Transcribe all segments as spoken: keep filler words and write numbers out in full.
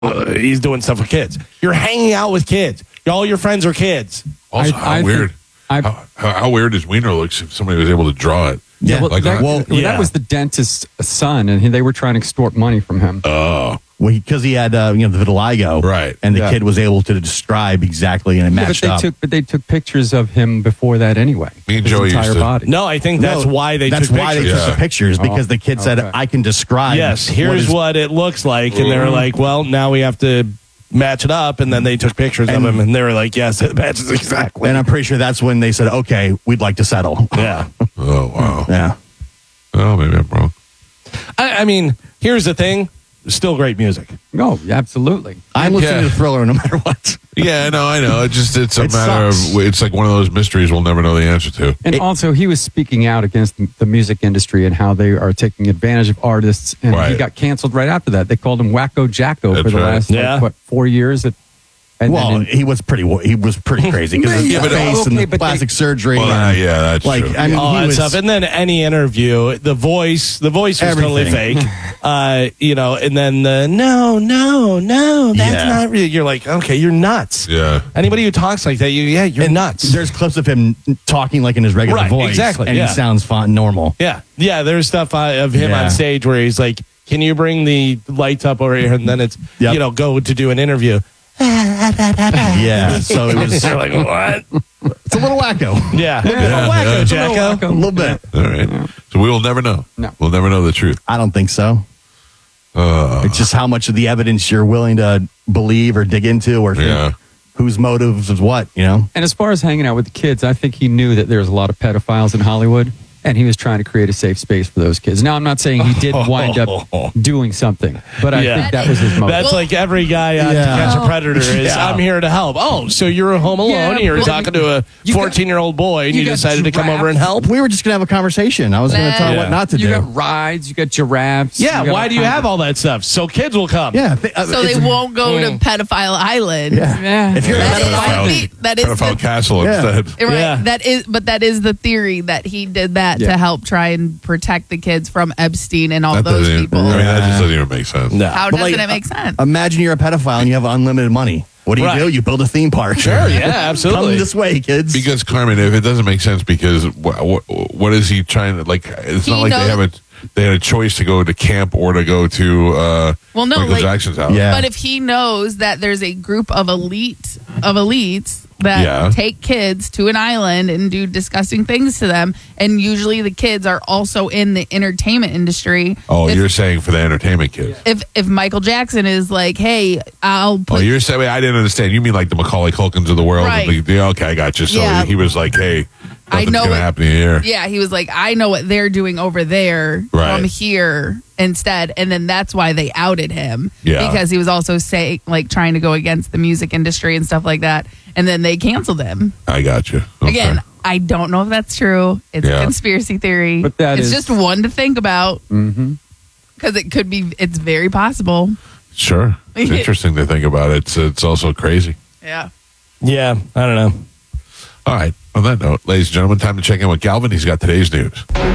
uh, he's doing stuff with kids. You're hanging out with kids. All your friends are kids. Also, I- how I weird. think- I- how, how, how weird does Wiener looks if somebody was able to draw it? Yeah, well, like that, I- well, yeah. that was the dentist's son, and he, they were trying to extort money from him. Oh, Well, because he, he had uh, you know the vitiligo, Right. And the Yeah. kid was able to describe exactly, and it Yeah, but matched they up. took, but they took pictures of him before that anyway. Me and his Joey used entire to- body. No, I think that's No, why they That's took why pictures. they took Yeah. the pictures because Oh, the kid said, okay. "I can describe." Yes, here's is- what it looks like. And they were like, well, now we have to match it up. And then they took pictures And- of him, and they were like, yes, it matches exactly. And I'm pretty sure that's when they said, "Okay, we'd like to settle." Yeah. oh wow. Yeah. Oh, maybe I'm wrong. I, I mean, here's the thing. Still great music. No, absolutely. I'm listening Yeah. to Thriller no matter what. Yeah, no, I know. It just it's a It matter sucks. of it's like one of those mysteries we'll never know the answer to. And also, he was speaking out against the music industry and how they are taking advantage of artists. And Right. he got canceled right after that. They called him Wacko Jacko for That's the right. last like, Yeah. what four years. At, and Well, then in- he was pretty. He was pretty crazy because Yeah, of the but- face okay, and the but they- plastic surgery. Well, uh, and, yeah, that's like true. I mean, all he that was, stuff. And then any interview, the voice, the voice was totally Everything. fake. Uh, you know, and then the no, no, no, that's Yeah. not real. You're like, okay, you're nuts. Yeah. Anybody who talks like that, you yeah, you're and nuts. There's clips of him talking like in his regular Right, voice, exactly, and yeah. he sounds fun, normal. Yeah, yeah. There's stuff uh, of him Yeah. on stage where he's like, "Can you bring the lights up over here?" And then it's Yep. you know go to do an interview. Yeah, so it was. They're like, "What?" It's a little wacko. Yeah, Yeah, wacko, yeah. Jacko. A little bit. All right. So we will never know. No. We'll never know the truth. I don't think so. Uh, It's just how much of the evidence you're willing to believe or dig into, or think Yeah. whose motives is what. You know. and as far as hanging out with the kids, I think he knew that there's a lot of pedophiles in Hollywood, and he was trying to create a safe space for those kids. Now, I'm not saying he did wind up doing something, but I Yeah. think that was his motive. That's like every guy on Yeah. To Catch a Predator is. Yeah. I'm here to help. Oh, so you're home alone? Yeah, and you're but talking to a you got- fourteen year old boy, and you you, got decided to come over and giraffes. help. We were just gonna have a conversation. I was gonna tell him Yeah. what not to you do. got rides, you got giraffes. Yeah, you got why all do you kinds have of- all that stuff? So kids will come. yeah. th- uh, So they it's- won't go Mm. to Pedophile Island. Yeah. Yeah. If you're a That is, pedophile, the, that is pedophile the, castle Yeah. instead. right. Yeah. That is, but that is the theory that he did that Yeah. to help try and protect the kids from Epstein and all That those doesn't even- people. I mean, that Yeah. just doesn't even make sense. No. How But, doesn't like, it make sense? imagine you're a pedophile and you have unlimited money. What do you Right. do? You build a theme park. Sure, yeah, absolutely. Come this way, kids. Because Carmen, if it doesn't make sense, because what, what, what is he trying to like? It's He not like knows- they have a they had a choice to go to camp or to go to uh, Well, no, Michael like- Jackson's house. Yeah. But if he knows that there's a group of elite of elites that Yeah. take kids to an island and do disgusting things to them, and usually the kids are also in the entertainment industry. Oh, if, you're saying for the entertainment kids. if if Michael Jackson is like, hey, I'll Oh, put you're saying wait, I didn't understand. You mean like the Macaulay Culkins of the world? Right. Like, yeah, okay, I got you. So Yeah. he was like, hey, I nothing's know going to it- happen here. yeah, he was like, I know what they're doing over there Right. from here instead, and then that's why they outed him. Yeah. because he was also say like trying to go against the music industry and stuff like that, and then they canceled him. I got you. Okay. Again, I don't know if that's true. It's Yeah. a conspiracy theory. But that it's is- just one to think about because it could be. It's very possible. Sure. It's interesting to think about. It's it's also crazy. Yeah. Yeah, I don't know. All right. On that note, ladies and gentlemen, time to check in with Galvin. He's got today's news.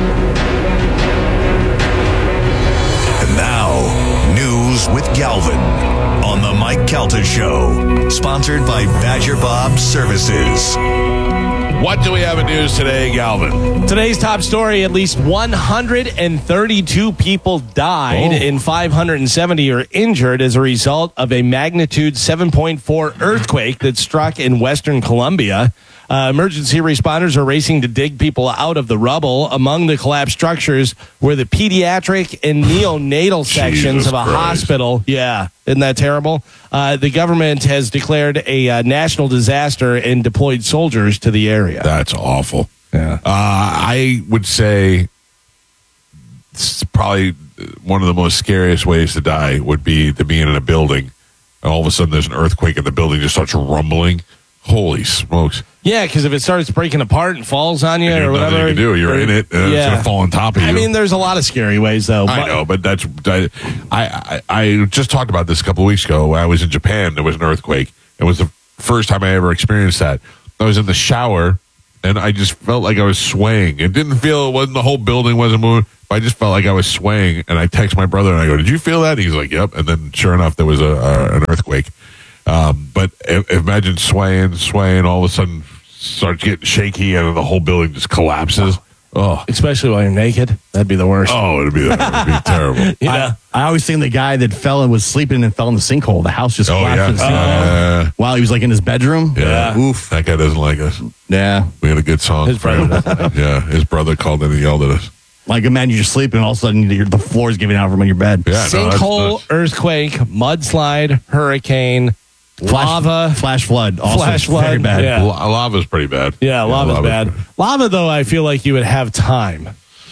And now, news with Galvin on the Mike Calta Show, sponsored by Badger Bob Services. What do we have in news today, Galvin? Today's top story, at least one hundred thirty-two people died Oh. and five hundred seventy are injured as a result of a magnitude seven point four earthquake that struck in western Colombia. Uh, emergency responders are racing to dig people out of the rubble. Among the collapsed structures were the pediatric and neonatal sections Jesus of a Christ. hospital. Yeah, isn't that terrible? Uh, the government has declared a uh, national disaster and deployed soldiers to the area. That's awful. Yeah. Uh, I would say it's probably one of the most scariest ways to die would be to be in a building and all of a sudden there's an earthquake and the building just starts rumbling. Holy smokes. Yeah, because if it starts breaking apart and falls on you And or there's nothing whatever, you can do. You're or- in it, and it's yeah. going to fall on top of you. I mean, there's a lot of scary ways, though. I know, but that's I, I I just talked about this a couple of weeks ago. When I was in Japan, there was an earthquake. It was the first time I ever experienced that. I was in the shower, and I just felt like I was swaying. It didn't feel, it wasn't the whole building wasn't moving, but I just felt like I was swaying. And I text my brother and I go, "Did you feel that?" He's like, "Yep." And then sure enough, there was a, a an earthquake. Um, but i- imagine swaying, swaying, all of a sudden starts getting shaky, and then the whole building just collapses. Oh, Especially while you're naked. That'd be the worst. oh, it'd be, it'd be terrible. You know? I, I always think the guy that fell and was sleeping and fell in the sinkhole. The house just Oh, collapsed yeah. in the sinkhole Uh, while he was like in his bedroom. yeah. Oof. That guy doesn't like us. Yeah. We had a good song. His for brother him. doesn't like Yeah, his brother called in and yelled at us. Like imagine you're sleeping and all of a sudden you're, the floor's giving out from under your bed. Yeah, no, that's Sinkhole, nuts. earthquake, mudslide, hurricane, Flash, lava. Flash flood. Also Flash very flood, bad. yeah. La- lava's pretty bad. Yeah, lava's bad. bad. Lava, though, I feel like you would have time.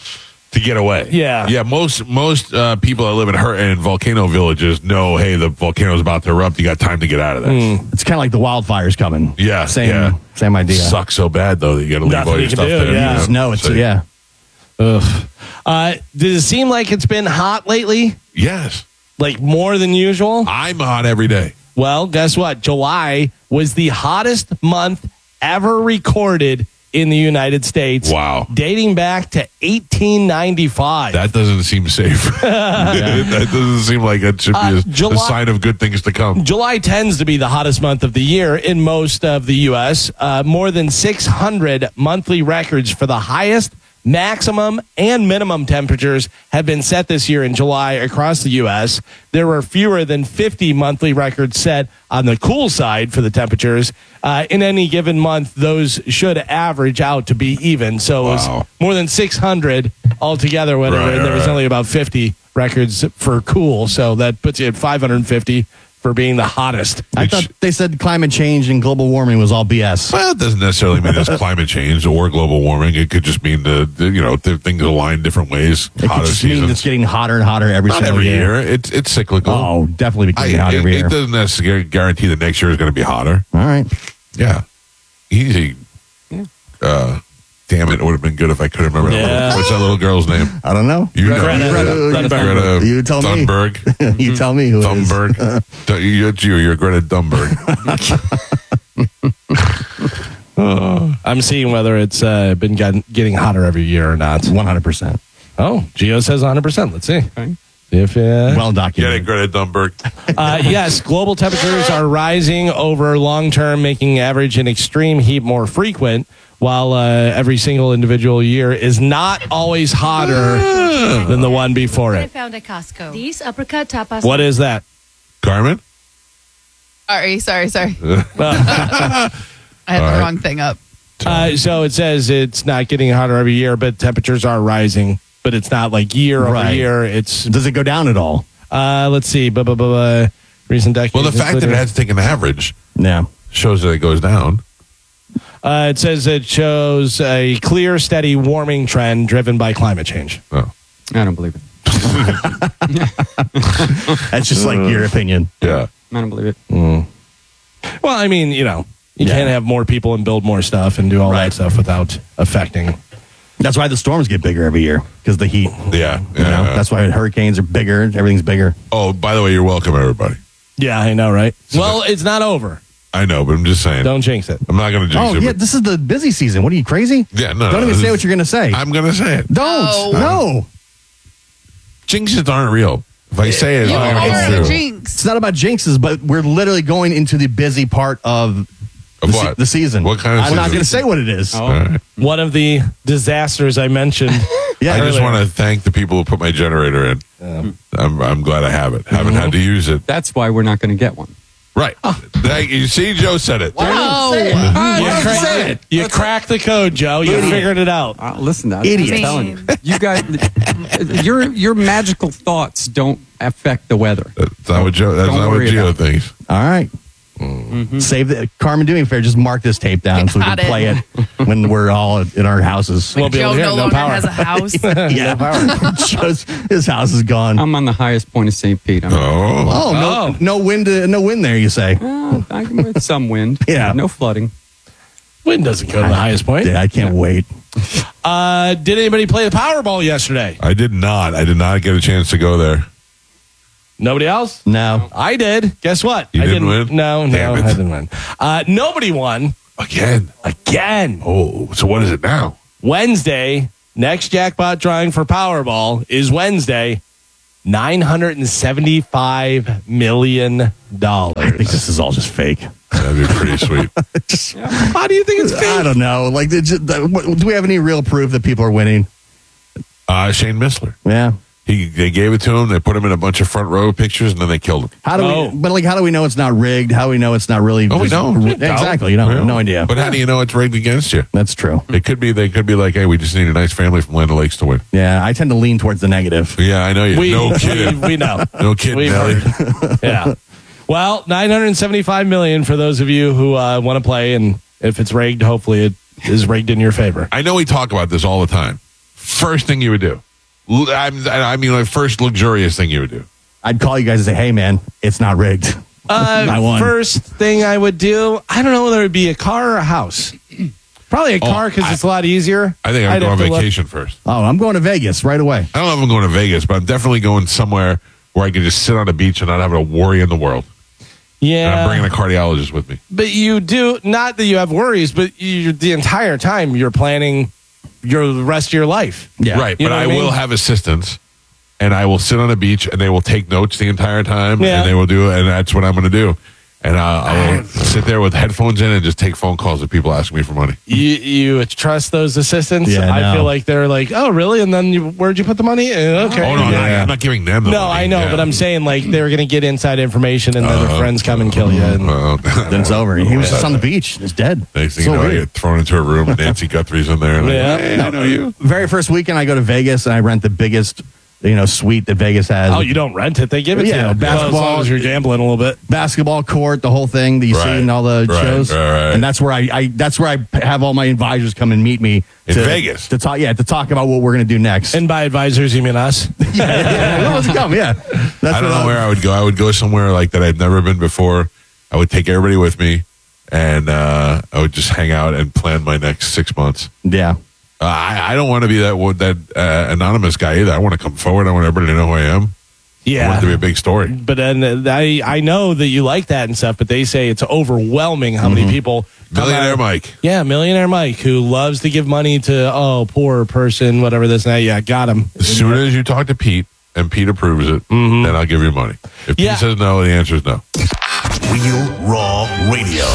To get away. Yeah. Yeah, most most uh, people that live in, her- in volcano villages know, hey, the volcano's about to erupt. You got time to get out of there. It's kind of like the wildfires coming. Yeah, Same, yeah. same idea. Sucks so bad, though, that you got to leave Nothing all your you can stuff do, there. yeah. You just know it's, So- yeah. Ugh. Uh, does it seem like it's been hot lately? Yes. Like more than usual? I'm hot every day. Well, guess what? July was the hottest month ever recorded in the United States. Wow. Dating back to eighteen ninety-five. That doesn't seem safe. That doesn't seem like it should be Uh, a, July- a sign of good things to come. July tends to be the hottest month of the year in most of the U S. Uh, more than six hundred monthly records for the highest, maximum, and minimum temperatures have been set this year in July across the U S. There were fewer than fifty monthly records set on the cool side for the temperatures. Uh, in any given month, those should average out to be even. So it Wow. was more than six hundred altogether, whatever, Right, and there was right. only about fifty records for cool. So that puts you at five hundred fifty for being the hottest. I Which- thought they said climate change and global warming was all B S. Well, it doesn't necessarily mean it's climate change or global warming. It could just mean the, the you know the things align different ways. It Hotter just means seasons. it's getting hotter and hotter every Not single every year. year. It's it's cyclical. Oh, definitely I, becoming hotter it, every year. it doesn't necessarily guarantee that next year is going to be hotter. All right. Yeah, easy. Uh, damn it! It would have been good if I could remember. that Yeah. little- What's that little girl's name? I don't know. You know, Greta. Greta, Greta Greta You tell me. Thunberg. You tell me who it is. Thunberg. Du- you- It's you. You're Greta Thunberg. I'm seeing whether it's uh, been get, getting hotter every year or not. one hundred percent. Oh, Geo says one hundred percent. Let's see. Okay. If uh, Well Get documented. it, Greta Thunberg. uh, yes, global temperatures are rising over long term, making average and extreme heat more frequent. While uh, every single individual year is not always hotter than the one before I it. found at Costco. These apricot tapas. What is that? Carmen. Sorry, sorry, sorry. Uh, I had All the right. wrong thing up. uh, so it says it's not getting hotter every year, but temperatures are rising. But it's not like year over Right. year. It's Does it go down at all? uh, let's see, blah, blah, blah, blah. Recent decades. Well, the fact that it including- has to take an average Yeah. shows that it goes down. Uh, it says it shows a clear, steady warming trend driven by climate change. Oh. I don't believe it. That's just like your opinion. Yeah. I don't believe it. Well, I mean, you know, you Yeah. can't have more people and build more stuff and do all Right. that stuff without affecting. That's why the storms get bigger every year because the heat. Yeah. You know, yeah. that's why hurricanes are bigger. Everything's bigger. Oh, by the way, you're welcome, everybody. Yeah, I know, right? Well, it's not over. I know, but I'm just saying. Don't jinx it. I'm not going to jinx Oh it. yeah, but this is the busy season. What are you crazy? Yeah, no, Don't no, even this say is- what you're going to say. I'm going to say it. Don't. No. No. Jinxes aren't real. If I say it, You it's not are going to a come true. jinx. It's not about jinxes, but we're literally going into the busy part of Of the, se- what? the season. What kind of I'm not season? going to say what it is. Oh. All right. One of the disasters I mentioned. Yeah, I just earlier. want to thank the people who put my generator in. I'm, I'm glad I have it. Haven't had to use it. That's why we're not going to get one. Right. Thank you. See, Joe said it. Wow. You, cra- say it. you cracked the code, Joe. You figured it out. Uh, listen, I'm Idiot. just telling you. You guys, your your magical thoughts don't affect the weather. That's not what Joe. That's Don't not what worry Gio about thinks. All right. Save the Carmen doing fair. Just mark this tape down so we can Got it. play it when we're all in our houses. We'll be able Joe to hear no it. No longer power. has a house. yeah, Joe's- his house is gone. I'm on the highest point of Saint Pete. I'm, Oh. oh, no, Oh. no wind, uh, no wind there. You say? Uh, I can with some wind. Yeah. No flooding. Wind doesn't go to the highest point. Yeah, I can't wait. Uh, did anybody play the Powerball yesterday? I did not. I did not get a chance to go there. Nobody else? No. I did. Guess what? You I didn't win? No, Damn no, it. I didn't win. Uh, nobody won. Again. Again. Oh, so what is it now? Wednesday, next jackpot drawing for Powerball is Wednesday, nine hundred seventy-five million dollars. I think this is all just fake. That'd be pretty sweet. Just, How do you think it's fake? I don't know. Like, it's just- do we have any real proof that people are winning? Uh, Shane Missler. Yeah. He they gave it to him. They put him in a bunch of front row pictures, and then they killed him. How do Oh. we? But like, how do we know it's not rigged? How do we know it's not really? Oh, we just- don't. Exactly. You know, Yeah. no idea. But how do you know it's rigged against you? That's true. It could be. They could be like, hey, we just need a nice family from Land O'Lakes to win. Yeah, I tend to lean towards the negative. Yeah, I know you. We, no kidding. we, we know. No kidding, We've Nelly. heard. Yeah. Well, nine hundred seventy-five million dollars for those of you who uh, want to play, and if it's rigged, hopefully it is rigged in your favor. I know we talk about this all the time. First thing you would do. L- I'm, I mean, like first luxurious thing you would do. I'd call you guys and say, "Hey, man, it's not rigged." I Uh, won. first thing I would do, I don't know whether it would be a car or a house. Probably a Oh, car because I- it's a lot easier. I think I'd, go have on to look- vacation first. Oh, I'm going to Vegas right away. I don't know if I'm going to Vegas, but I'm definitely going somewhere where I can just sit on a beach and not have a worry in the world. And Yeah, I'm bringing a cardiologist with me. but you do not that you have worries, but you the entire time you're planning your the rest of your life. Yeah. Right, You but know I what I will mean? have assistants, and I will sit on a beach, and they will take notes the entire time, Yeah. and they will do it, and that's what I'm going to do. And uh, I will sit there with headphones in and just take phone calls of people asking me for money. You you trust those assistants? Yeah, I no. feel like they're like, oh, really? And then you, where'd you put the money? Uh, Okay. Oh, no, I'm, not, Yeah. I'm not giving them the No, money. I know, Yeah. but I'm saying like they're going to get inside information, and then Uh, their friends come and kill you. And, Uh, Then it's over. He was just on the beach. He's dead. Next thing So you know, I weird. get thrown into a room, and Nancy Guthrie's in there. And Yeah. I'm like, hey, I know you. Very first weekend, I go to Vegas and I rent the biggest, you know, suite that Vegas has. oh, you don't rent it; they give it Yeah, to you. basketball- Well, as long as you're gambling a little bit. Basketball court, the whole thing that you Right. see in all the Right, shows, right, right. and that's where I, I, that's where I have all my advisors come and meet me In to, Vegas? to talk, yeah, to talk about what we're going to do next. And by advisors, you mean us? yeah, yeah, yeah. Let's come, yeah. That's I don't what know where I would go. I would go somewhere like that I'd never been before. I would take everybody with me, and uh, I would just hang out and plan my next six months. Yeah, Uh, I, I don't want to be that that uh, anonymous guy either. I want to come forward. I want everybody to know who I am. I want Yeah. it to be a big story. But then uh, I I know that you like that and stuff, but they say it's overwhelming how many people come Millionaire out- Mike. Yeah, millionaire Mike who loves to give money to oh poor person, whatever this and that. Yeah, got him. As soon as you talk to Pete and Pete approves it, then I'll give you money. If Yeah. Pete says no, the answer is no. Real Raw Radio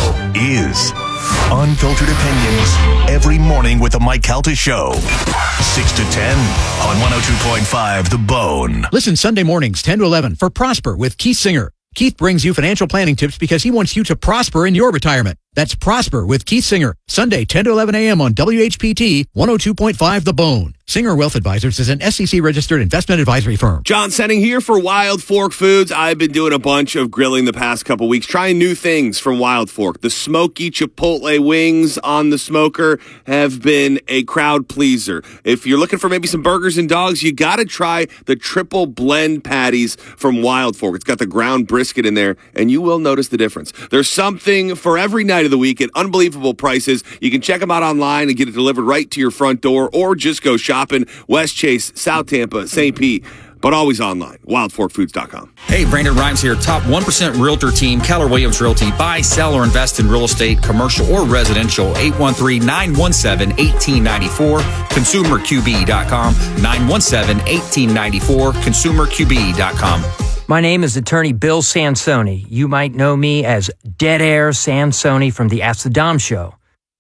is unfiltered opinions every morning with the Mike Calta Show. six to ten on one oh two point five The Bone. Listen Sunday mornings, ten to eleven, for Prosper with Keith Singer. Keith brings you financial planning tips because he wants you to prosper in your retirement. That's Prosper with Keith Singer. Sunday, ten to eleven a.m. on W H P T one oh two point five The Bone. Singer Wealth Advisors is an S E C-registered investment advisory firm. John Senning here for Wild Fork Foods. I've been doing a bunch of grilling the past couple weeks, trying new things from Wild Fork. The smoky Chipotle wings on the smoker have been a crowd pleaser. If you're looking for maybe some burgers and dogs, you got to try the triple blend patties from Wild Fork. It's got the ground brisket in there, and you will notice the difference. There's something for every night of the week at unbelievable prices. You can check them out online and get it delivered right to your front door, or just go shopping. West Chase, South Tampa, Saint Pete, but always online. wild fork foods dot com. Hey, Brandon Rhymes here. Top one percent Realtor team, Keller Williams Realty. Buy, sell, or invest in real estate, commercial or residential. eight one three, nine one seven, one eight nine four. consumer q b dot com. nine one seven, one eight nine four. consumer q b dot com. My name is attorney Bill Sansoni. You might know me as Dead Air Sansoni from the Ask the Dom Show.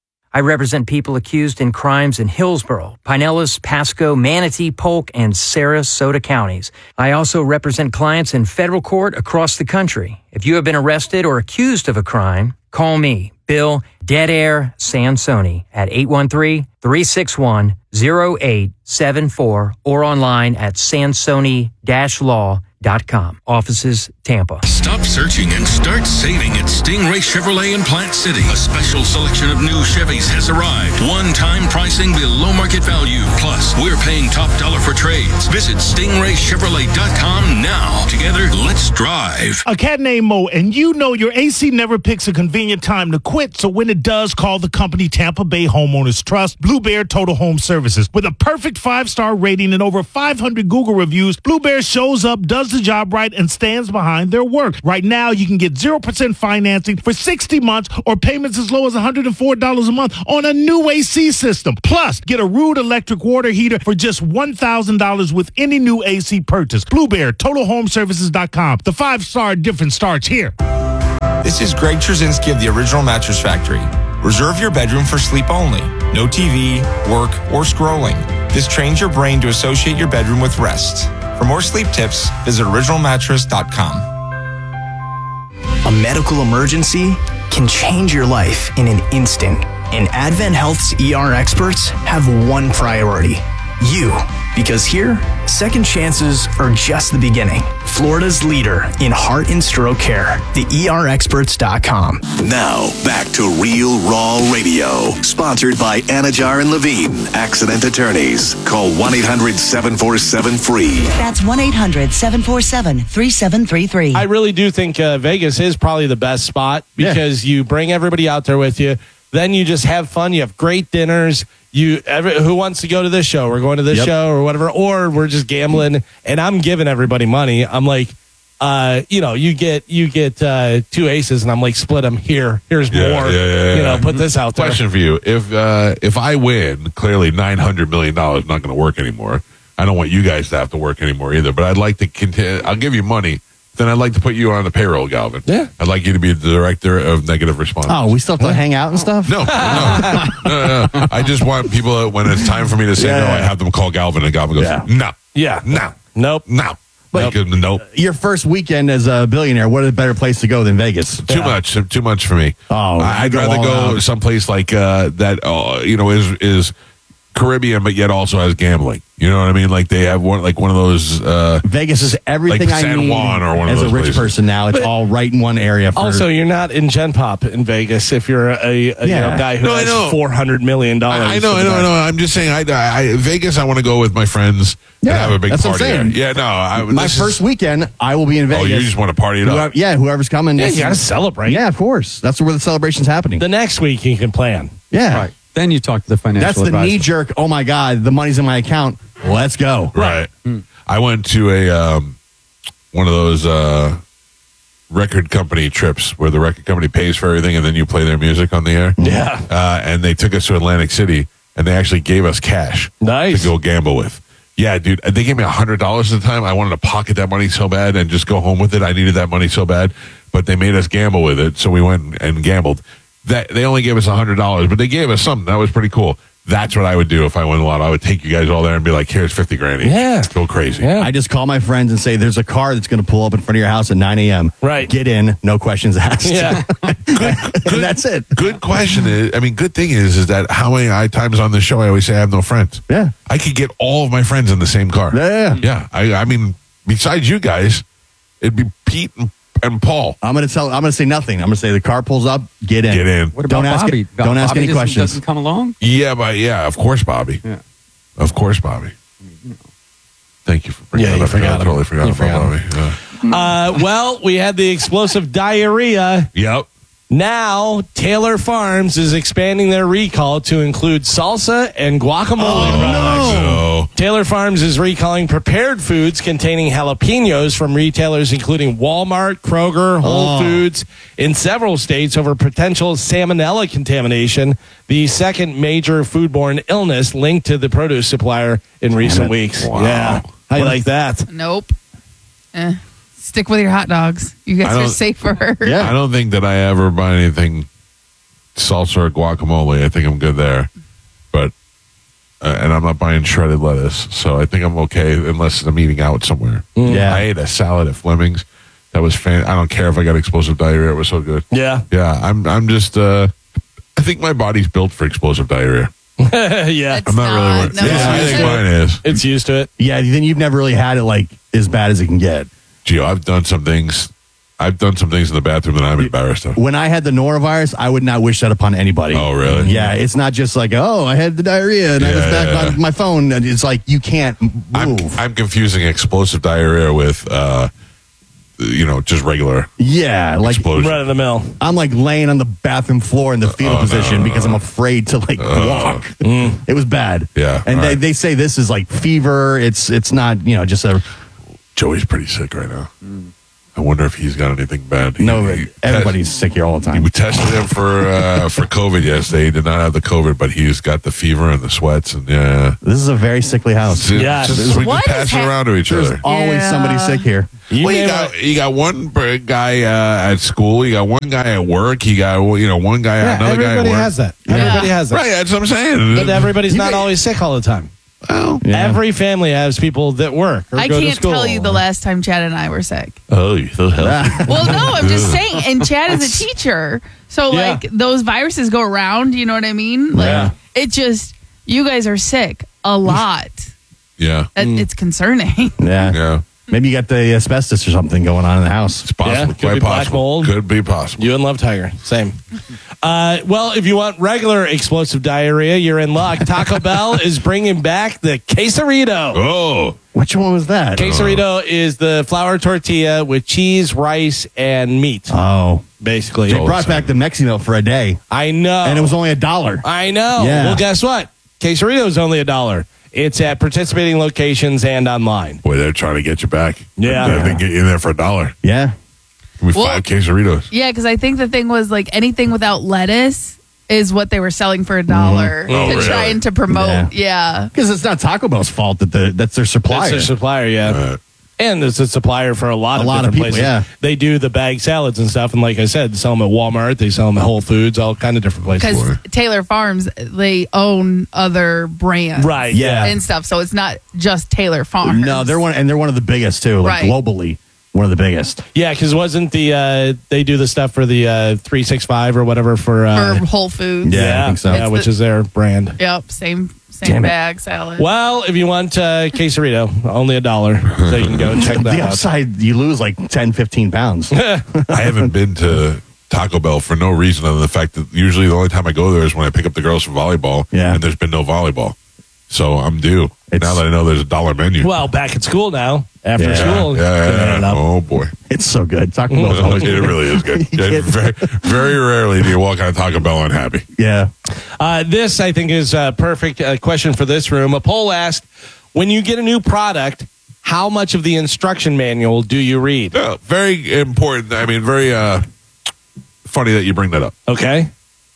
I represent people accused in crimes in Hillsborough, Pinellas, Pasco, Manatee, Polk, and Sarasota counties. I also represent clients in federal court across the country. If you have been arrested or accused of a crime, call me, Bill Dead Air Sansoni, at eight one three, three six one, zero eight seven four or online at sansoni dash law dot com. Offices, Tampa. Stop searching and start saving at Stingray Chevrolet in Plant City. A special selection of new Chevys has arrived. One-time pricing below market value. Plus, we're paying top dollar for trades. Visit stingray chevrolet dot com now. Together, let's drive. A cat named Mo, and you know your A C never picks a convenient time to quit, so when it does, call the company Tampa Bay Homeowners Trust, Blue Bear Total Home Services. With a perfect five-star rating and over five hundred Google reviews, Blue Bear shows up, does does the job right and stands behind their work. Right now, you can get zero percent financing for sixty months or payments as low as one hundred four dollars a month on a new A C system. Plus, get a Rude electric water heater for just one thousand dollars with any new A C purchase. Blue Bear, Total Home Services dot com. The five-star difference starts here. This is Greg Trzynski of the Original Mattress Factory. Reserve your bedroom for sleep only. No T V, work, or scrolling. This trains your brain to associate your bedroom with rest. For more sleep tips, visit original mattress dot com. A medical emergency can change your life in an instant. And Advent Health's E R experts have one priority: you. Because here, second chances are just the beginning. Florida's leader in heart and stroke care, the E R experts dot com. Now, back to Real Raw Radio. Sponsored by Anajar and Levine, accident attorneys. Call one eight hundred seven four seven free. That's one eight hundred seven four seven three seven three three. I really do think uh, Vegas is probably the best spot because yeah. you bring everybody out there with you. Then you just have fun. You have great dinners. You every, who wants to go to this show? We're going to this yep. show or whatever. Or we're just gambling, and I'm giving everybody money. I'm like, uh, you know, you get you get uh, two aces, and I'm like, split them here. Here's yeah, more. Yeah, yeah, you yeah. know, put this out there. Question for you: If uh, if I win, clearly nine hundred million dollars is not going to work anymore. I don't want you guys to have to work anymore either. But I'd like to continue. I'll give you money. Then I'd like to put you on the payroll, Galvin. Yeah. I'd like you to be the director of negative response. Oh, we still have to hang out and stuff? No, no, no, no. I just want people, when it's time for me to say Yeah. no, I have them call Galvin, and Galvin goes, Yeah. no, Yeah. no, Nope. no. But- Like, nope. Your first weekend as a billionaire, what a better place to go than Vegas? Too much, too much for me. Oh, I- I'd go rather all go out. someplace like uh, that. Uh, you know, is is Caribbean, but yet also has gambling. You know what I mean? Like they have one, like one of those. Uh, Vegas is everything like I San need Juan or one of as a those rich places. person now. It's But- all right in one area. For, Also, you're not in Gen Pop in Vegas if you're a, a you Yeah. know, guy who No, I know. has four hundred million dollars. I, I know, I know, I know. I'm just saying, I, I Vegas. I want to go with my friends Yeah, and have a big that's what party I'm there. saying. Yeah, no. I, my this first is, weekend, I will be in Vegas. Oh, you just want to party it Whoever- up? yeah, whoever's coming. Yeah, this you got to is- celebrate. Yeah, of course. That's where the celebration's happening. The next week you can plan. Yeah. Right. Then you talk to the financial That's the advisor. knee jerk. Oh my God, the money's in my account. Let's go. Right. I went to a um, one of those uh, record company trips where the record company pays for everything and then you play their music on the air. Yeah. Uh, and they took us to Atlantic City and they actually gave us cash Nice. to go gamble with. Yeah, dude. They gave me one hundred dollars at the time. I wanted to pocket that money so bad and just go home with it. I needed that money so bad. But they made us gamble with it. So we went and gambled. That They only gave us one hundred dollars, but they gave us something. That was pretty cool. That's what I would do if I won a lot. I would take you guys all there and be like, here's fifty grand each. Yeah. Go crazy. Yeah. I just call my friends and say, there's a car that's going to pull up in front of your house at nine a.m. Right. Get in, no questions asked. Yeah. And that's it. Good question is, I mean, good thing is, is that how many I, times on the show I always say I have no friends. Yeah. I could get all of my friends in the same car. Yeah. Yeah. I, I mean, besides you guys, it'd be Pete and, and Paul. I'm going to tell, I'm going to say nothing. I'm going to say the car pulls up, get in. Get in. What about Don't ask Bobby? it- don't ask Bobby any doesn't- questions. Doesn't come along. Yeah, but yeah, of course, Bobby. Yeah. Of course, Bobby. Thank you for bringing Yeah, that you up. forgot I him. totally forgot You about forgot Bobby. Yeah. Uh, well, we had the explosive diarrhea. Yep. Now, Taylor Farms is expanding their recall to include salsa and guacamole products. So, Taylor Farms is recalling prepared foods containing jalapenos from retailers including Walmart, Kroger, Whole Oh. Foods in several states over potential salmonella contamination, the second major foodborne illness linked to the produce supplier in recent it. weeks. Wow. Yeah. How you like that? Nope. Eh. Stick with your hot dogs. You I guys are don't- safer. Yeah. I don't think that I ever buy anything salsa or guacamole. I think I'm good there. But, uh, and I'm not buying shredded lettuce. So I think I'm okay unless I'm eating out somewhere. Yeah. I ate a salad at Fleming's. That was fan. I don't care if I got explosive diarrhea. It was so good. Yeah. Yeah. I'm, I'm just, uh, I think my body's built for explosive diarrhea. yeah. It's I'm not, really not. worried. No, yeah, I it's think used to mine is. It's used to it. Yeah, then you've never really had it like as bad as it can get. Gio, I've done some things. I've done some things in the bathroom that I'm embarrassed of. When I had the norovirus, I would not wish that upon anybody. Oh, really? Yeah, it's not just like, oh, I had the diarrhea and I was Yeah, back yeah. on my phone. And it's like, you can't move. I'm, I'm confusing explosive diarrhea with, uh, you know, just regular yeah, like explosion. Run of the mill. I'm like laying on the bathroom floor in the fetal Oh, position no. because I'm afraid to like walk. It was bad. Yeah, And all they, right. they say this is like fever. It's it's not, you know, just a Joey's pretty sick right now. I wonder if he's got anything bad. He, No, he everybody's test- sick here all the time. We tested him for uh, for COVID yesterday. He did not have the COVID, but he's got the fever and the sweats. And yeah, This is a very sickly house. It's Yes. just- we What just pass is it hap- around to each There's other. always Yeah. somebody sick here. You Well, you name got it. you got one br- guy uh, at school. You got one guy at work. You got you know one guy Yeah, another guy at everybody work. has that. Everybody has that. Right, that's what I'm saying. But everybody's You not may- always sick all the time. Well, Yeah. Every family has people that work or I go to can't school. tell you the last time Chad and I were sick. oh, you so healthy. Well, no, I'm just saying. And Chad is a teacher. So, Yeah. like, those viruses go around. You know what I mean? Like, Yeah. it just, you guys are sick a lot. Yeah, It- It's concerning. Yeah. yeah. Maybe you got the asbestos or something going on in the house. It's possible. Yeah, could Quite be black possible. mold. Could be possible. You and Love Tiger, same. Uh, well, if you want regular explosive diarrhea, you're in luck. Taco Bell is bringing back the quesarito. Oh, Which one was that? Quesarito is the flour tortilla with cheese, rice, and meat. Oh. Basically, They brought back the Mexino for a day, I know, and it was only a dollar. I know. Yeah. Well, guess what? Quesarito is only a dollar. It's at participating locations and online. boy, they're trying to get you back. Yeah. They get you in there for a dollar. Yeah. Give me Well- five quesaritos. Yeah, because I think the thing was, like, anything without lettuce is what they were selling for a dollar Oh, to really? trying to promote. Yeah. Because it's not Taco Bell's fault that the that's their supplier. That's their supplier, yeah. Uh, And it's a supplier for a lot A of lot different of people, places. yeah. They do the bag salads and stuff, and like I said, sell them at Walmart. They sell them at Whole Foods, all kind of different places. Because Taylor Farms, they own other brands. Right, yeah. And stuff. So it's not just Taylor Farms. No, they're one, and they're one of the biggest too. Like Right. globally, one of the biggest. Yeah, because wasn't the uh, they do the stuff for the uh, three sixty-five or whatever for uh, For Whole Foods. Yeah, I think so. yeah, It's which the- is their brand. Yep. Same same Damn it. bag salad. Well, if you want uh, quesarito, only a dollar, so you can go check that The out. upside, you lose like ten, fifteen pounds. I haven't been to Taco Bell for no reason other than the fact that usually the only time I go there is when I pick up the girls from volleyball. Yeah. And there's been no volleyball. So I'm due. It's- now that I know there's a dollar menu. Well, back at school now. After yeah, school, yeah, yeah, cleaning it yeah. up. Oh, boy. It's so good. Taco Bell's always it good. really is good. You Yeah, can't- very, very rarely do you walk out of Taco Bell unhappy. Yeah. Uh, this, I think, is a perfect uh, question for this room. A poll asked, when you get a new product, how much of the instruction manual do you read? No, very important. I mean, very uh, funny that you bring that up. Okay.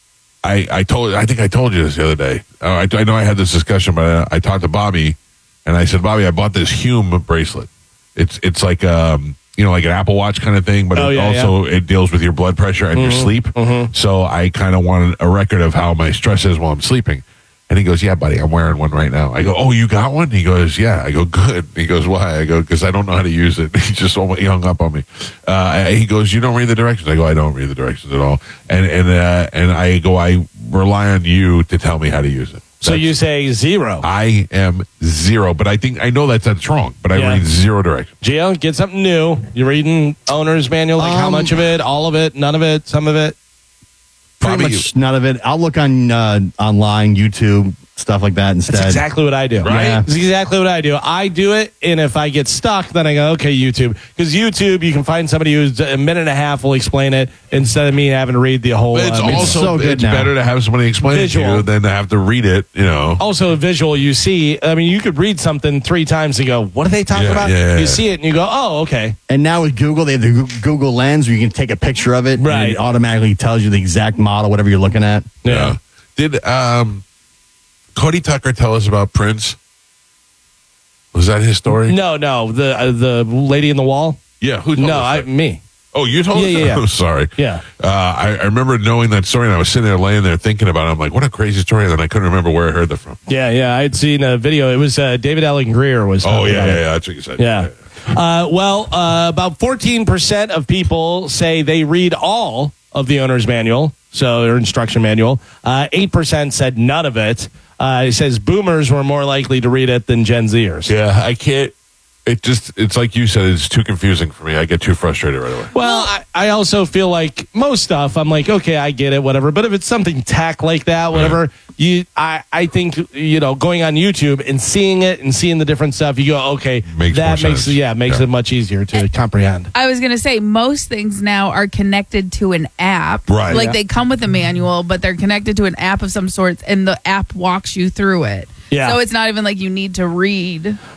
I, I told I think I told you this the other day. Uh, I, I know I had this discussion, but I, I talked to Bobby, and I said, Bobby, I bought this Hume bracelet. It's it's like um you know like an Apple Watch kind of thing, but Oh, it yeah, also it deals with your blood pressure and your sleep. So I kind of wanted a record of how my stress is while I'm sleeping. And he goes, yeah, buddy, I'm wearing one right now. I go, oh, you got one? He goes, yeah. I go, good. He goes, why? I go, because I don't know how to use it. He just almost, he hung up on me. Uh, he goes, you don't read the directions? I go, I don't read the directions at all. And and uh, and I go, I rely on you to tell me how to use it. So you say zero. I am zero, but I think I know that that's wrong. But I Yeah. read zero directions. Gio, get something new. You're reading owner's manual, like how Um, much of it, all of it, none of it, some of it? Pretty Bobby, much none of it. I'll look on uh, online, YouTube, stuff like that instead. That's exactly what I do. Right? Yeah. That's exactly what I do. I do it, and if I get stuck, then I go, okay, YouTube. Because YouTube, you can find somebody who's a minute and a half will explain it instead of me having to read the whole. But it's uh, also so good it's now. better to have somebody explain it to Visual. you than to have to read it. You know. also a visual you see. I mean, you could read something three times and go, what are they talking Yeah, about? yeah, yeah, you yeah. see it and you go, oh, okay. And now with Google, they have the Goo- Google Lens where you can take a picture of it. Right. And it automatically tells you the exact model, whatever you're looking at. Yeah. Did um, Cody Tucker tell us about Prince? Was that his story? No, no, the uh, the lady in the wall. Yeah. Who told No, us I that? me. Oh, you told Yeah, us yeah, that? yeah. I'm sorry. Yeah. Uh, I, I remember knowing that story, and I was sitting there laying there thinking about it. I'm like, what a crazy story. And then I couldn't remember where I heard that from. Yeah, yeah. I had seen a video. It was uh, David Allen Greer was. Oh, talking yeah, about yeah, it. yeah. That's what you said. Yeah. Uh, well, uh, about fourteen percent of people say they read all of the owner's manual, so their instruction manual. Uh, eight percent said none of it. Uh, it says boomers were more likely to read it than Gen Zers. Yeah, I can't. It just, it's like you said, it's too confusing for me. I get too frustrated right away. Well, I, I also feel like most stuff, I'm like, okay, I get it, whatever. But if it's something tech like that, whatever, you, I, I think, you know, going on YouTube and seeing it and seeing the different stuff, you go, okay, Makes that more makes, sense. yeah, makes Yeah. it much easier to comprehend. I was going to say most things now are connected to an app. Right. Like Yeah. they come with a manual, but they're connected to an app of some sort, and the app walks you through it. Yeah. So it's not even like you need to read.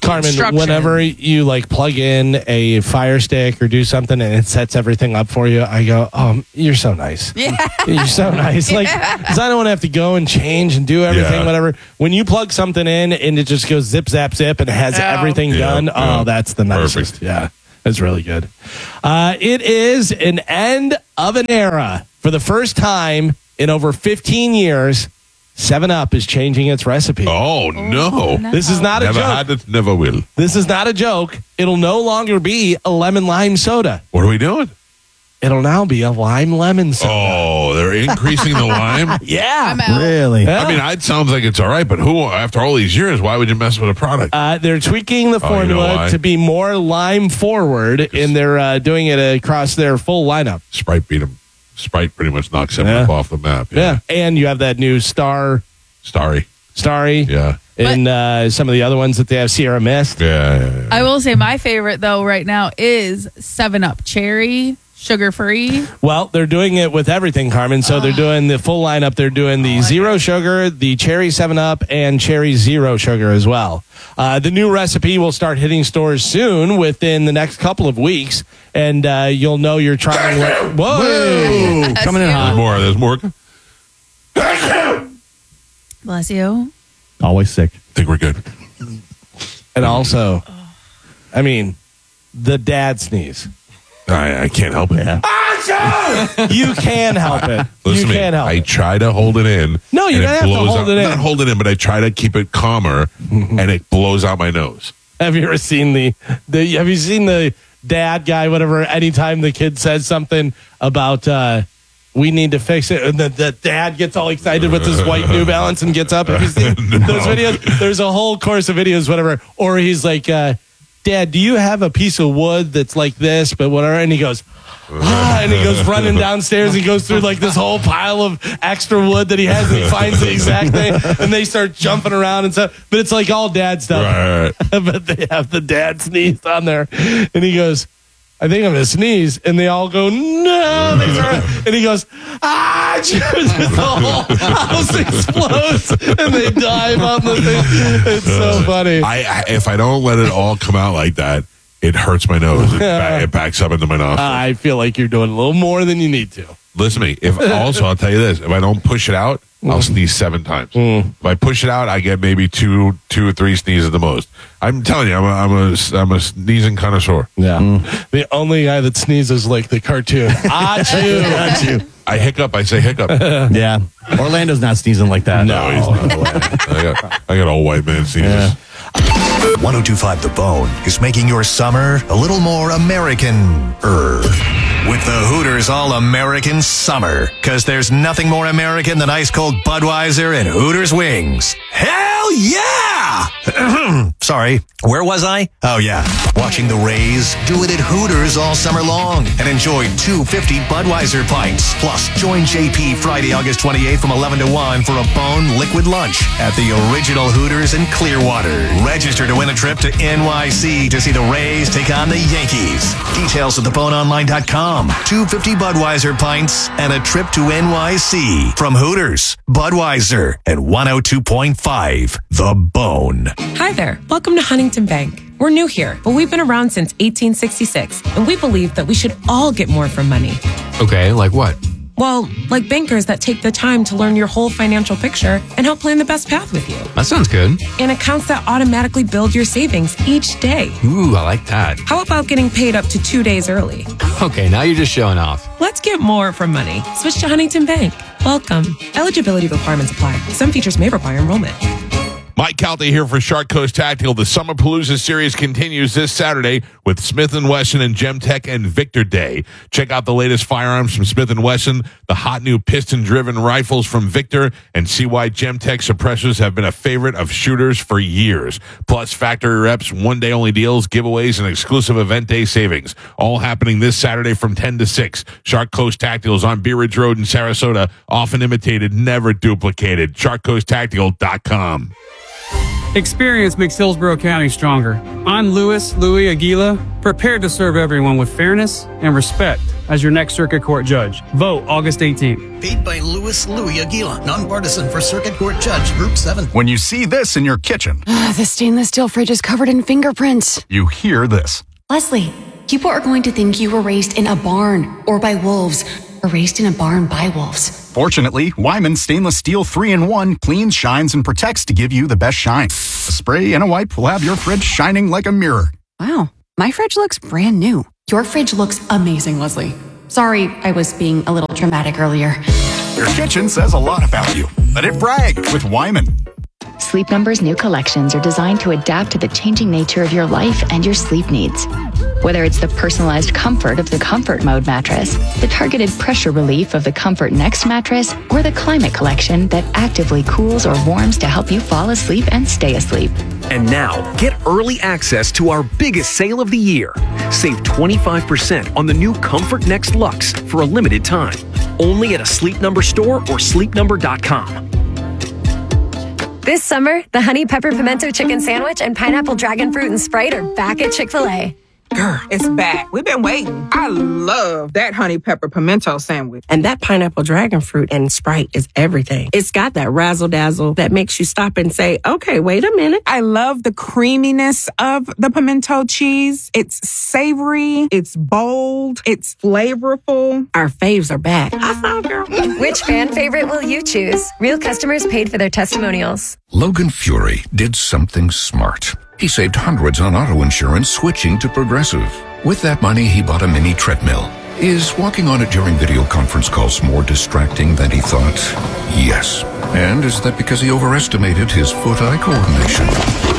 Carmen, instructions. whenever you like plug in a Fire Stick or do something and it sets everything up for you, I go, "Oh, you're so nice. Yeah. You're so nice." Like, because I don't want to have to go and change and do everything, Yeah. whatever. When you plug something in and it just goes zip, zap, zip, and it has Yeah. everything Yeah, done, yeah. oh, that's the nicest. Perfect. Yeah, that's really good. Uh, it is an end of an era. For the first time in over fifteen years, seven up is changing its recipe. Oh, no. no. This is not a Never joke. had it, never will. This is not a joke. It'll no longer be a lemon lime soda. What are we doing? It'll now be a lime lemon soda. Oh, they're increasing the lime? Yeah. I'm out. Really? Yeah. I mean, it sounds like it's all right, but who, after all these years, why would you mess with a product? Uh, they're tweaking the Oh, you know formula why? to be more lime forward, and they're uh, doing it across their full lineup. Sprite beat them. Sprite pretty much knocks them Yeah. up off the map. Yeah. And you have that new Star, Starry. Starry, Yeah. and uh, some of the other ones that they have, Sierra Mist. Yeah, yeah, yeah. I will say my favorite though right now is seven up Cherry, sugar free. Well, they're doing it with everything, Carmen. So they're doing the full lineup. They're doing the zero sugar, the cherry seven up, and cherry zero sugar as well. Uh, the new recipe will start hitting stores soon, within the next couple of weeks, and uh, you'll know you're trying. Whoa! Whoa. Coming in There's hot. more. There's more. Bless you. Always sick. I think we're good. And also, I mean, the dad sneeze. I, I can't help it. Yeah. You can help it. Listen you to me. can help I it. try to hold it in. No, you and don't have to blows hold out- it in. Not hold it in, but I try to keep it calmer, and it blows out my nose. Have you ever seen the, the have you seen the dad guy, whatever, anytime the kid says something about uh we need to fix it, and the, the dad gets all excited with his white New Balance and gets up. Have you seen No. those videos? There's a whole course of videos, whatever. Or he's like, uh, Dad, do you have a piece of wood that's like this, but whatever? And he goes, ah, and he goes running downstairs. He goes through like this whole pile of extra wood that he has, and he finds the exact thing. And they start jumping around and stuff. But it's like all dad stuff. Right, right. But they have the dad sneeze on there, and he goes, I think I'm gonna sneeze, and they all go no. They start, and he goes, ah! The whole house explodes, and they dive on the thing. It's so funny. I, I if I don't let it all come out like that, it hurts my nose. It, ba- it backs up into my nostrils. I feel like you're doing a little more than you need to. Listen to me. If also, I'll tell you this: if I don't push it out, I'll sneeze seven times. If I push it out, I get maybe two, two or three sneezes at the most. I'm telling you, I'm a, I'm a, I'm a sneezing connoisseur. Yeah. The only guy that sneezes like the cartoon. Achoo. Achoo. I hiccup. I say hiccup. Yeah. Orlando's not sneezing like that. No, he's not. I got, I got all white man sneezes. Yeah. ten twenty-five The Bone is making your summer a little more American-er. With the Hooters All-American Summer. Because there's nothing more American than ice-cold Budweiser and Hooters wings. Hell yeah! Sorry, where was I? Oh, yeah. Watching the Rays do it at Hooters all summer long. And enjoy two fifty Budweiser pints. Plus, join J P Friday, August twenty-eighth from eleven to one for a Bone liquid lunch at the original Hooters in Clearwater. Register to win a trip to N Y C to see the Rays take on the Yankees. Details at the bone online dot com. two fifty Budweiser pints and a trip to N Y C from Hooters, Budweiser, and one oh two point five The Bone. Hi there. Welcome to Huntington Bank. We're new here, but we've been around since eighteen sixty-six, and we believe that we should all get more from money. Okay, like what? Well, like bankers that take the time to learn your whole financial picture and help plan the best path with you. That sounds good. And accounts that automatically build your savings each day. Ooh, I like that. How about getting paid up to two days early? Okay, now you're just showing off. Let's get more from money. Switch to Huntington Bank. Welcome. Eligibility requirements apply. Some features may require enrollment. Mike Calta here for Shark Coast Tactical. The Summer Palooza series continues this Saturday with Smith and Wesson and Gemtech and Victor Day. Check out the latest firearms from Smith and Wesson, the hot new piston-driven rifles from Victor, and see why Gemtech suppressors have been a favorite of shooters for years. Plus, factory reps, one-day-only deals, giveaways, and exclusive event day savings. All happening this Saturday from ten to six. Shark Coast Tactical is on Bee Ridge Road in Sarasota. Often imitated, never duplicated. shark coast tactical dot com. Experience makes Hillsborough County stronger. I'm Louis Louis Aguila, prepared to serve everyone with fairness and respect as your next Circuit Court judge. Vote August eighteenth. Paid by Louis Louis Aguila, nonpartisan for Circuit Court Judge, Group seven. When you see this in your kitchen, The stainless steel fridge is covered in fingerprints. you hear this. Leslie, people are going to think you were raised in a barn or by wolves or raised in a barn by wolves. Fortunately, Wyman Stainless Steel three in one cleans, shines, and protects to give you the best shine. A spray and a wipe will have your fridge shining like a mirror. Wow, my fridge looks brand new. Your fridge looks amazing, Leslie. Sorry, I was being a little dramatic earlier. Your kitchen says a lot about you. Let it brag with Wyman. Sleep Number's new collections are designed to adapt to the changing nature of your life and your sleep needs. Whether it's the personalized comfort of the Comfort Mode mattress, the targeted pressure relief of the Comfort Next mattress, or the Climate Collection that actively cools or warms to help you fall asleep and stay asleep. And now, get early access to our biggest sale of the year. Save twenty-five percent on the new Comfort Next Luxe for a limited time. Only at a Sleep Number store or sleep number dot com. This summer, the Honey Pepper Pimento Chicken Sandwich and Pineapple Dragon Fruit and Sprite are back at Chick-fil-A. Girl, it's back. We've been waiting. I love that honey pepper pimento sandwich. And that pineapple dragon fruit and Sprite is everything. It's got that razzle dazzle that makes you stop and say, okay, wait a minute. I love the creaminess of the pimento cheese. It's savory. It's bold. It's flavorful. Our faves are back. I saw, girl. Which fan favorite will you choose? Real customers paid for their testimonials. Logan Fury did something smart. He saved hundreds on auto insurance switching to Progressive. With that money, he bought a mini treadmill. Is walking on it during video conference calls more distracting than he thought? Yes. And is that because he overestimated his foot-eye coordination?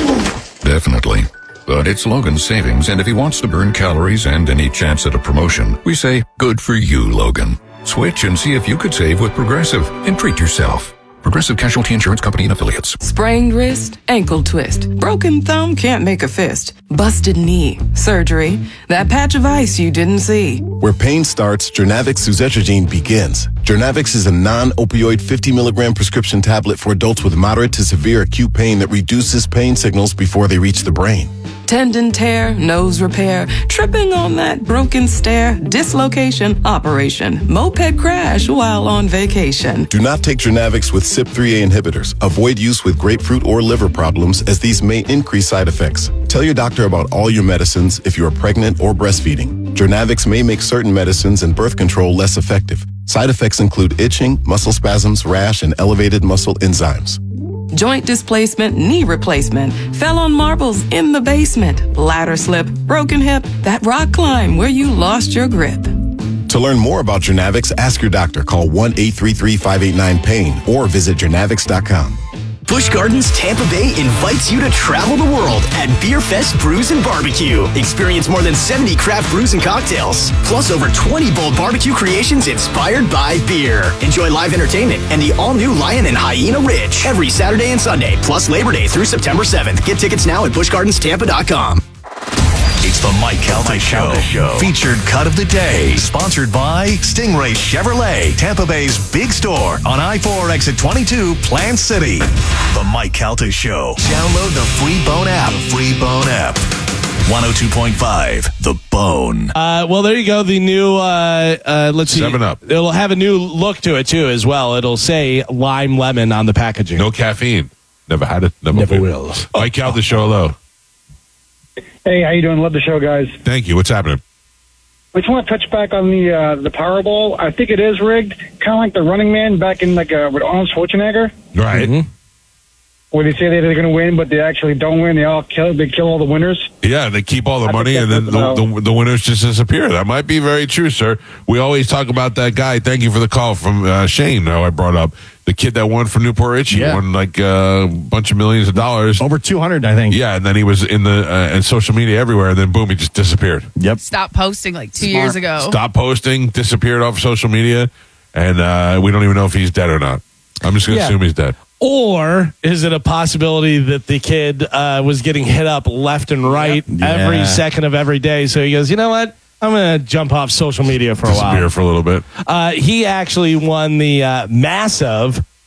Definitely. But it's Logan's savings, and if he wants to burn calories and any chance at a promotion, we say, good for you, Logan. Switch and see if you could save with Progressive and treat yourself. Progressive Casualty Insurance Company and Affiliates. Sprained wrist, ankle twist, broken thumb can't make a fist, busted knee, surgery, that patch of ice you didn't see. Where pain starts, Jernavix suzetrigine begins. Jernavix is a non-opioid fifty milligram prescription tablet for adults with moderate to severe acute pain that reduces pain signals before they reach the brain. Tendon tear, nose repair, tripping on that broken stair, dislocation, operation, moped crash while on vacation. Do not take Jernavix with C Y P three A inhibitors. Avoid use with grapefruit or liver problems, as these may increase side effects. Tell your doctor about all your medicines if you are pregnant or breastfeeding. Jernavix may make certain medicines and birth control less effective. Side effects include itching, muscle spasms, rash, and elevated muscle enzymes. Joint displacement, knee replacement, fell on marbles in the basement, ladder slip, broken hip, that rock climb where you lost your grip. To learn more about Jernavix, ask your doctor. Call one eight three three, five eight nine, pain or visit jernavix dot com. Busch Gardens Tampa Bay invites you to travel the world at Beer Fest Brews and Barbecue. Experience more than seventy craft brews and cocktails, plus over twenty bold barbecue creations inspired by beer. Enjoy live entertainment and the all-new Lion and Hyena Ridge every Saturday and Sunday, plus Labor Day through September seventh. Get tickets now at busch gardens tampa dot com. It's the Mike Calta Show. Show. Featured cut of the day. Sponsored by Stingray Chevrolet, Tampa Bay's big store on I four exit twenty-two, Plant City. The Mike Calta Show. Download the free Bone app. Free Bone app. one oh two point five, The Bone. Uh, well, there you go. The new, uh, uh, let's see. seven up. It'll have a new look to it, too, as well. It'll say lime lemon on the packaging. No caffeine. Never had it. Never, Never will. will. Mike Calta Show, hello. Hey, how you doing? Love the show, guys. Thank you. What's happening? I just want to touch back on the uh, the Powerball. I think it is rigged, kind of like the Running Man back in like uh, with Arnold Schwarzenegger, Right. Mm-hmm. where they say they're going to win, but they actually don't win. They all kill. They kill all the winners. Yeah, they keep all the I money think and then that's the, about- the, the winners just disappear. That might be very true, sir. We always talk about that guy. Thank you for the call from uh, Shane, who I brought up. The kid that won for Newport Richie Yeah. won like a bunch of millions of dollars. Over two hundred, I think. Yeah, and then he was in the uh, in social media everywhere, and then boom, he just disappeared. Yep. Stopped posting like two years ago. Stopped posting, disappeared off social media, and uh, we don't even know if he's dead or not. I'm just going to Yeah. assume he's dead. Or is it a possibility that the kid uh, was getting hit up left and right Yeah. every second of every day? So he goes, you know what? I'm going to jump off social media for a while. Disappear for a little bit. Uh, he actually won the uh, massive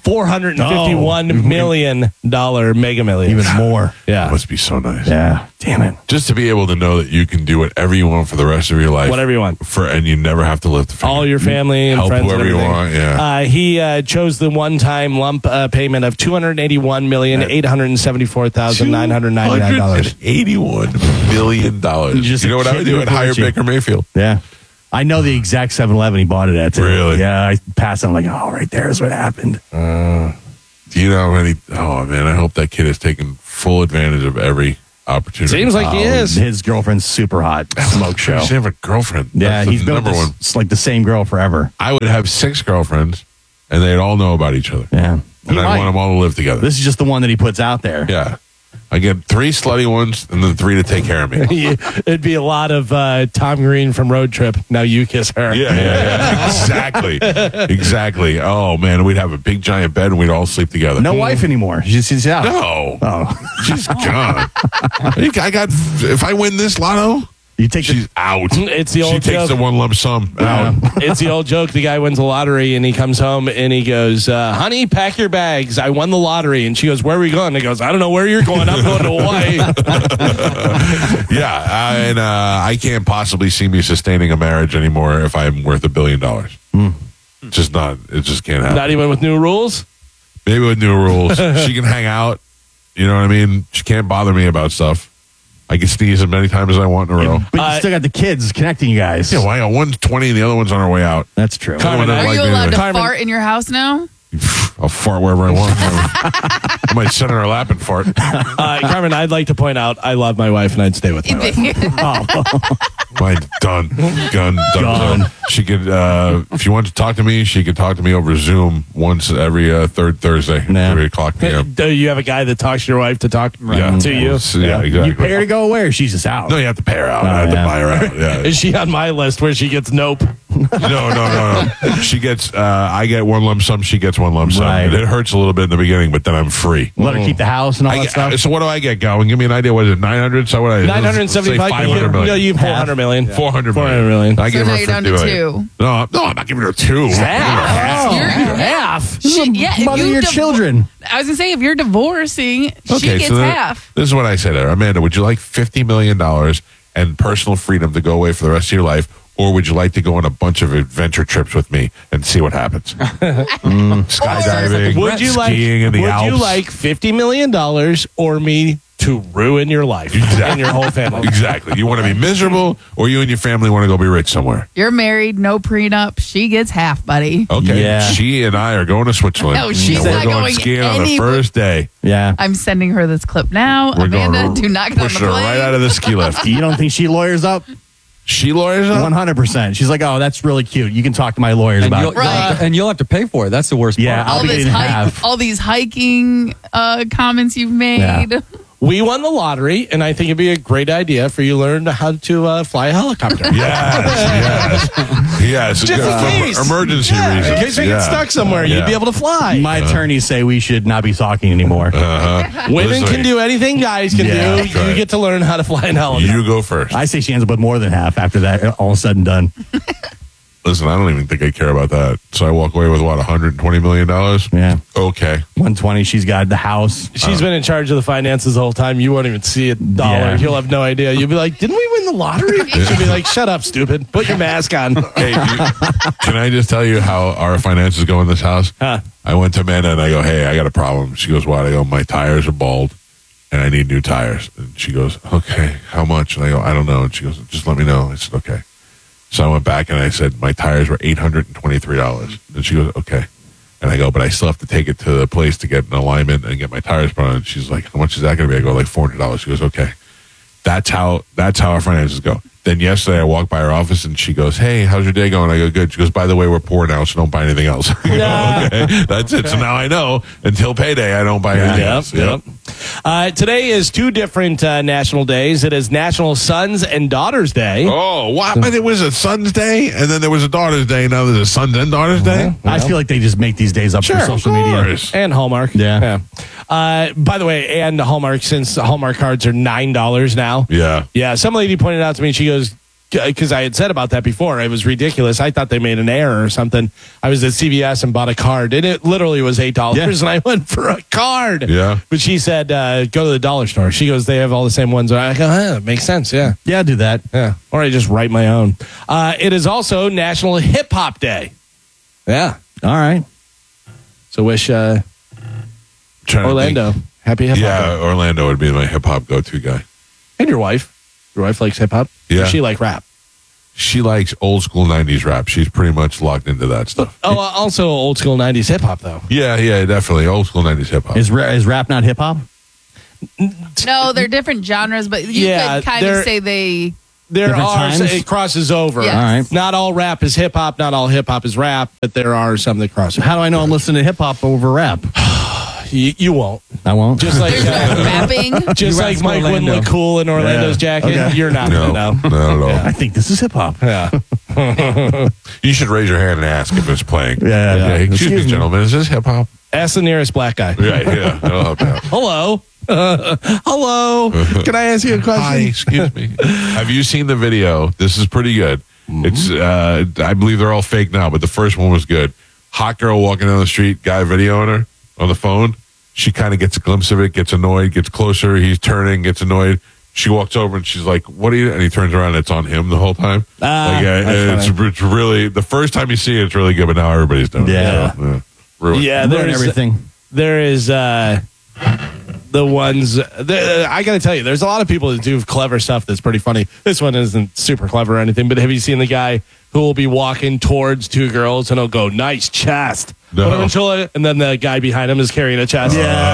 four hundred fifty-one No. million dollar Mega Millions. Even more. Yeah. That must be so nice. Yeah. Damn it. Just to be able to know that you can do whatever you want for the rest of your life. Whatever you want. For, and you never have to lift a finger. All your family and Help friends. whoever and you everything. want, yeah. Uh, he uh, chose the one-time lump uh, payment of two hundred eighty-one million eight hundred seventy-four thousand nine hundred ninety-nine dollars. eighty-one million dollars. You, just know what I would do? I'd hire Baker Mayfield. Yeah. I know the exact seven eleven he bought it at. Too. Really? Yeah. I passed on like, oh, right there is what happened. Uh, do you know any? Oh, man, I hope that kid is taking full advantage of every opportunity. Seems like he Oh, is. His girlfriend's super hot. Smoke show. He should have a girlfriend. Yeah, That's the he's been with number this- one. It's like the same girl forever. I would have six girlfriends, and they'd all know about each other. Yeah. And He I might. want them all to live together. This is just the one that he puts out there. Yeah. I get three slutty ones and then three to take care of me. It'd be a lot of uh, Tom Green from Road Trip. Now you kiss her. Yeah, yeah, yeah. Exactly. Exactly. Oh, man, we'd have a big giant bed and we'd all sleep together. No wife anymore. She's, she's out. No. Oh. She's gone. I think I got, if I win this lotto, you take she's the, out. It's the She old takes joke. the one lump sum out. It's the old joke. The guy wins the lottery and he comes home and he goes, uh, honey, pack your bags. I won the lottery. And she goes, where are we going? And he goes, I don't know where you're going. I'm going to Hawaii. Yeah, I, and uh, I can't possibly see me sustaining a marriage anymore if I'm worth a billion dollars. It's just not. It just can't happen. Not even with new rules? Maybe with new rules, she can hang out. You know what I mean? She can't bother me about stuff. I can sneeze as many times as I want in a row. But you still got the kids connecting you guys. Yeah, well, I got one's twenty and the other one's on her way out. That's true. Carmen, Are like you me allowed to anyway. fart in your house now? I'll fart wherever I want. I might sit in her lap and fart. Uh, Carmen, I'd like to point out I love my wife and I'd stay with my wife. Mine done, gun, done. Gone. She could, uh, if she wants to talk to me, she could talk to me over Zoom once every uh, third Thursday, Nah. three o'clock p.m. Do you have a guy that talks to your wife to talk Yeah. to you? Yeah, yeah, exactly. You pay her to go away or she's just out? No, you have to pay her out. Oh, I have yeah. to buy her out. Yeah. Is she on my list where she gets nope? no, no, no, no. She gets, uh, I get one lump sum, she gets one lump sum. Right. And it hurts a little bit in the beginning, but then I'm free. Let her keep the house and all I that get- stuff? So what do I get, Gowan? Give me an idea. What is it, nine hundred? So what? I- nine hundred let's say seventy-five. five hundred No, million. you four hundred million. four hundred four hundred million. I So give now her you're down fifty to million. two. No, no, I'm not giving her two. Half. You're- half. She- yeah, if Mother you your div- children. I was going to say, if you're divorcing, she Okay, gets so then- half. this is what I said to her. Amanda, would you like fifty million dollars and personal freedom to go away for the rest of your life? Or would you like to go on a bunch of adventure trips with me and see what happens? Mm, skydiving, Would you like? skiing in the would Alps. you like fifty million dollars or me to ruin your life and your whole family? Exactly. You want to be miserable, or you and your family want to go be rich somewhere? You're married, no prenup. She gets half, buddy. Okay. Yeah. She and I are going to Switzerland. No, she's and we're not going, going skiing on the anywhere. first day. Yeah. I'm sending her this clip now. We're Amanda, going to do not get on push the her plane. right out of the ski lift. You don't think she lawyers up? She lawyers up? one hundred percent. She's like, oh, that's really cute. You can talk to my lawyers And about you'll, it. you'll have to, and you'll have to pay for it. That's the worst Yeah, part. I'll all be this getting hike, half. all these hiking uh, comments you've made. Yeah. We won the lottery, and I think it'd be a great idea for you to learn how to uh, fly a helicopter. Yes, yes. Yes. Just in Uh, case. Emergency Yeah, reasons. in case I Yeah. get stuck somewhere, Yeah. you'd be able to fly. My attorneys say we should not be talking anymore. Uh-huh. Women Listen, can do anything guys can Yeah, do. that's You right. get to learn how to fly an helicopter. You go first. I say she ends up with more than half after that, all said and done. Listen, I don't even think I care about that. So I walk away with what, one hundred twenty million dollars? Yeah. Okay. one twenty, she's got the house. She's been in charge of the finances the whole time. You won't even see a dollar. Yeah. You'll have no idea. You'll be like, didn't we win the lottery? She'll be like, shut up, stupid. Put your mask on. Hey, do you- can I just tell you how our finances go in this house? Huh. I went to Amanda and I go, hey, I got a problem. She goes, what? I go, my tires are bald and I need new tires. And she goes, okay, how much? And I go, I don't know. And she goes, just let me know. I said, okay. So I went back and I said, my tires were eight hundred twenty-three dollars. And she goes, okay. And I go, but I still have to take it to the place to get an alignment and get my tires put on. And she's like, how much is that going to be? I go, like four hundred dollars. She goes, okay. That's how, that's how our finances go. Then yesterday I walked by her office and she goes, hey, how's your day going? I go, good. She goes, by the way, we're poor now, so don't buy anything else. I go, okay, that's it. So now I know until payday, I don't buy anything Yep, else. yep. Uh, today is two different uh, national days. It is National Sons and Daughters Day. Oh, what? But it was a son's day, and then there was a daughter's day. Now there's a sons and daughters day. I feel like they just make these days up Sure, for social of media. course. And Hallmark. Yeah. Uh, by the way, and Hallmark, since Hallmark cards are nine dollars now. Yeah. Yeah, some lady pointed out to me, she goes, because I had said about that before. It was ridiculous. I thought they made an error or something. I was at C V S and bought a card, and it literally was eight dollars, Yeah. and I went for a card. Yeah. But she said, uh, go to the dollar store. She goes, they have all the same ones. I go, huh, that makes sense, yeah. Yeah, do that. Yeah. Or I just write my own. Uh, it is also National Hip Hop Day. Yeah. All right. So wish uh, Trying to Orlando think. happy hip hop Yeah, day. Orlando would be my hip hop go to guy. And your wife. Your wife likes hip hop? Yeah. Does she like rap? She likes old school nineties rap. She's pretty much locked into that stuff. Oh, uh, also old school nineties hip hop, though. Yeah, yeah, definitely. Old school nineties hip hop. Is, ra- is rap not hip hop? No, they're different genres, but you Yeah, could kind they're- of say they. There Different are, times? it crosses over. Yes. All right. Not all rap is hip hop, not all hip hop is rap, but there are some that cross over. How do I know I'm listening to hip hop over rap? You, you won't. I won't. Just like uh, rapping. just You like rap Mike wouldn't Orlando. look cool in Orlando's Yeah. jacket. Okay. You're not No, going to know. not at all. I think this is hip hop. Yeah. You should raise your hand and ask if it's playing. Yeah, yeah. Excuse, Excuse me, me. gentlemen. Is this hip hop? Ask the nearest black guy. Right, yeah. I'll help out. Hello. Hello. Can I ask you a question? Hi, excuse me. Have you seen the video? This is pretty good. Mm-hmm. It's, uh, I believe they're all fake now, but the first one was good. Hot girl walking down the street, guy videoing her on the phone. She kind of gets a glimpse of it, gets annoyed, gets closer. He's turning, gets annoyed. She walks over and she's like, "What are you?" And he turns around and it's on him the whole time. Ah, like, uh, that's it's, funny. it's really, the first time you see it, it's really good, but now everybody's doing Yeah. it. So, yeah. Ruined. Yeah, Ruin there's everything. There is uh, the ones. The, I got to tell you, there's a lot of people that do clever stuff that's pretty funny. This one isn't super clever or anything, but have you seen the guy who will be walking towards two girls and he'll go, "Nice chest," No. Put him in shoulder, and then the guy behind him is carrying a chest.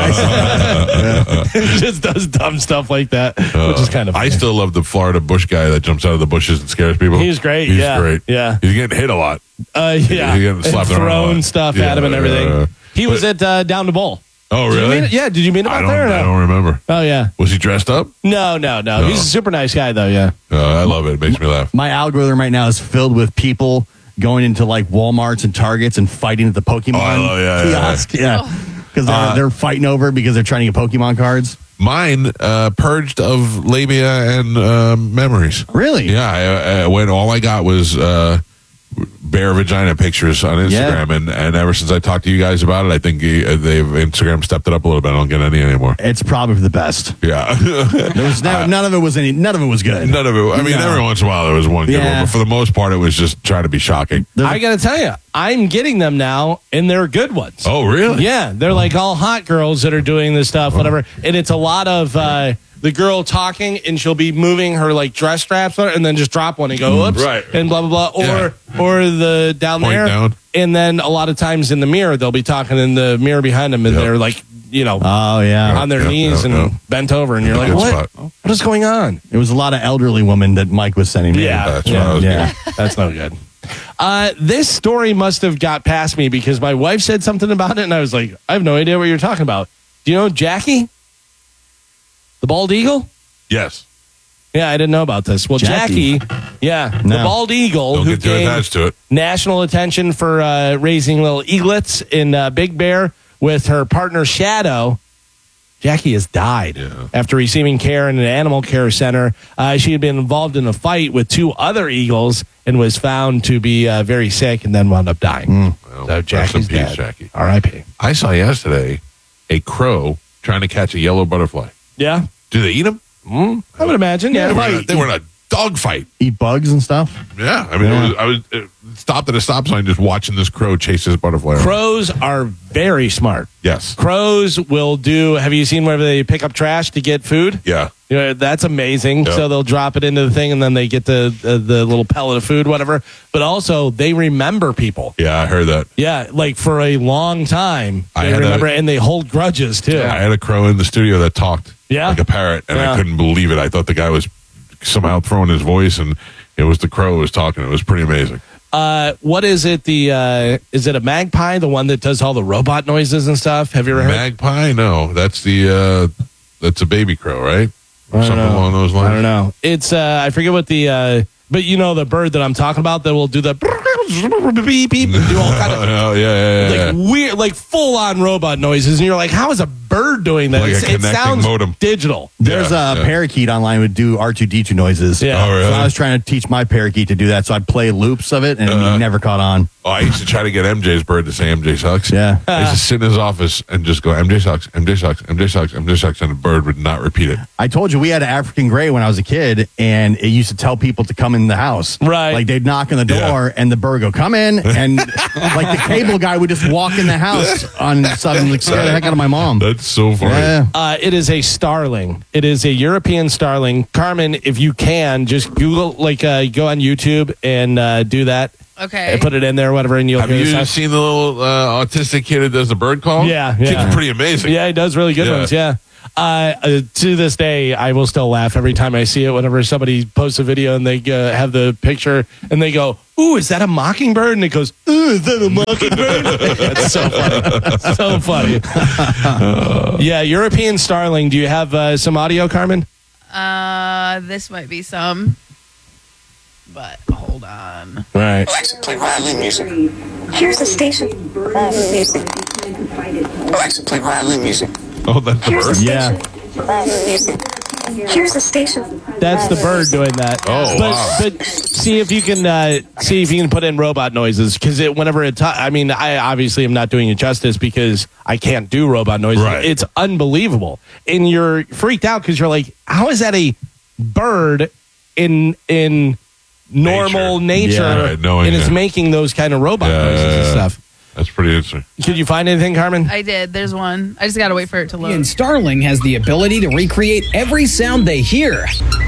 Yeah. Just does dumb stuff like that, which is kind of. I funny. still love the Florida bush guy that jumps out of the bushes and scares people. He's great. He's yeah, great. Yeah. He's getting hit a lot. Uh, yeah. He's getting slapped and around a thrown lot. stuff Yeah, at him and everything. yeah. He was at uh, Down to Bowl. Oh, Did you really? meet- yeah. Did you meet him I out don't, there? Or no? I don't remember. Oh yeah. Was he dressed up? No, no, no, No. He's a super nice guy, though. Yeah. Uh, I love it. It makes me laugh. My algorithm right now is filled with people going into like Walmarts and Targets and fighting at the Pokemon Oh, I love- yeah, yeah, yeah. kiosk. Yeah. Because they're, Uh, they're fighting over because they're trying to get Pokemon cards. Mine uh, purged of labia and uh, memories. Really? Yeah. I, I, when all I got was uh, bare vagina pictures on Instagram, Yeah. and, and ever since I talked to you guys about it, I think uh, they've Instagram stepped it up a little bit. I don't get any anymore. It's probably for the best. Yeah. There was no, none of it was any. None of it was good. None of it. I mean, No. every once in a while there was one good Yeah. one, but for the most part, it was just trying to be shocking. I got to tell you, I'm getting them now, and they're good ones. Oh, really? Yeah, they're like all hot girls that are doing this stuff, whatever. And it's a lot of uh, the girl talking, and she'll be moving her like dress straps, on her, and then just drop one and go, "Oops," Right. and blah blah blah, or Yeah. or the down Point there, down. and then a lot of times in the mirror they'll be talking in the mirror behind them, and Yep. they're like, you know, Oh yeah. on their Yep, knees yep, and yep. bent over, and you're like, Good what? spot. What is going on? It was a lot of elderly women that Mike was sending me. Yeah, That's yeah, what I was yeah. That's no good. Uh, this story must have got past me because my wife said something about it, and I was like, I have no idea what you're talking about. Do you know Jackie, the bald eagle? Yes. Yeah, I didn't know about this. Well, Jackie? Jackie, yeah, the No. bald eagle Don't who get too gained attached to it. national attention for uh, raising little eaglets in uh, Big Bear with her partner Shadow. Jackie has died Yeah. after receiving care in an animal care center. Uh, she had been involved in a fight with two other eagles and was found to be uh, very sick and then wound up dying. Well, So rest Jackie's in peace, dead. Jackie. R I P I saw yesterday a crow trying to catch a yellow butterfly. Yeah, Do they eat them? mm, I would imagine. They Yeah, were, in a, probably. they were in a dogfight. Eat bugs and stuff. Yeah. I mean, Yeah. It was, I was uh, stopped at a stop sign just watching this crow chase this butterfly. around. Crows are very smart. Yes. Crows will do. Have you seen where they pick up trash to get food? Yeah. You know, that's amazing. Yeah. So they'll drop it into the thing, and then they get the, the the little pellet of food, whatever. But also, they remember people. Yeah, I heard that. Yeah, like for a long time, I they had a- remember, and they hold grudges too. I had a crow in the studio that talked Yeah? like a parrot, and Yeah. I couldn't believe it. I thought the guy was somehow throwing his voice, and it was the crow who was talking. It was pretty amazing. Uh, what is it? The uh, is it a magpie? The one that does all the robot noises and stuff? Have you ever heard? Magpie? No, that's the uh, that's a baby crow, right? I don't Something know. along those lines. I don't know. It's uh, I forget what the uh, But you know the bird that I'm talking about that will do the beep beep and do all kind of oh, yeah, yeah, yeah, like yeah. weird, like full on robot noises, and you're like, how is a bird doing that? Like a It's- it connecting sounds modem. digital. There's Yeah, a yeah. parakeet online would do R two D two noises. Yeah. Oh, really? So I was trying to teach my parakeet to do that, so I'd play loops of it, and Uh-huh. he never caught on. Oh, I used to try to get M J's bird to say M J sucks. Yeah. I used to sit in his office and just go, M J sucks, M J sucks, M J sucks, M J sucks, and the bird would not repeat it. I told you we had an African gray when I was a kid, and it used to tell people to come in the house. Right. Like they'd knock on the door, Yeah. and the bird would go, come in, and like the cable guy would just walk in the house on something, like scare the heck out of my mom. That's so funny. Yeah. Uh, it is a starling. It is a European starling. Carmen, if you can, just Google, like, uh, go on YouTube and uh, do that. Okay. And put it in there, whatever, and you'll Have hear you the sound. seen the little uh, autistic kid that does the bird call? Yeah, Kid's yeah. pretty amazing. Yeah, he does really good Yeah. ones. Yeah. Uh, uh, to this day, I will still laugh every time I see it. Whenever somebody posts a video and they uh, have the picture and they go, "Ooh, is that a mockingbird?" And it goes, "Ooh, is that a mockingbird?" It's so funny. So funny. Yeah, European starling. Do you have uh, some audio, Carmen? Uh, this might be some, but hold on. All right. Alexa, play violin music. Here's the station. Violin music. Alexa, play violin music. Oh, that's the Here's the bird? station. Yeah. Violin music. Here's the station. That's the bird doing that. Oh, but, wow. But see if you can uh, see if you can put in robot noises, because it whenever it. Ta- I mean, I obviously am not doing it justice because I can't do robot noises. Right. It's unbelievable, and you're freaked out because you're like, how is that a bird in in normal nature, Nature. Yeah, right, no and idea. it's making those kind of robot Yeah, noises yeah, and yeah. stuff? That's pretty interesting. Could you find anything, Carmen? I did. There's one. I just got to wait for it to load. And Starling has the ability to recreate every sound they hear.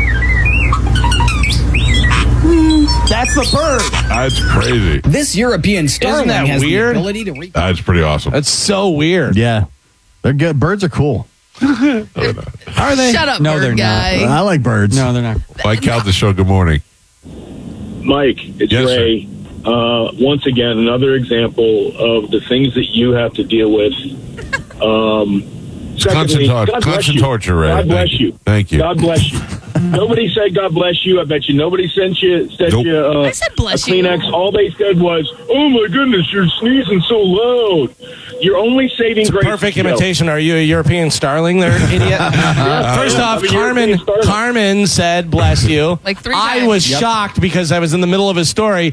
That's the bird. That's crazy. This European Starling that has weird? the ability to recreate. That's pretty awesome. That's so weird. Yeah. They're good. Birds are cool. Are they? Shut up, No, bird they're not. guy. I like birds. No, they're not. Mike Calta Show, good morning. Mike, it's Yes, sir. Ray. Uh, once again, another example of the things that you have to deal with. Um, It's constant, secondly, tor- God bless constant you. torture, Ray. God bless Thank you. Thank you. God bless you. Nobody said God bless you. I bet you nobody sent you sent Nope. you uh, I said bless a Kleenex. you. All they said was, "Oh my goodness, you're sneezing so loud." You're only saving It's a grace. perfect Joe. imitation. Are you a European starling there, idiot? First off, I'm a Carmen European starling. Carmen said, bless you. Like three I times. was Yep. shocked because I was in the middle of his story.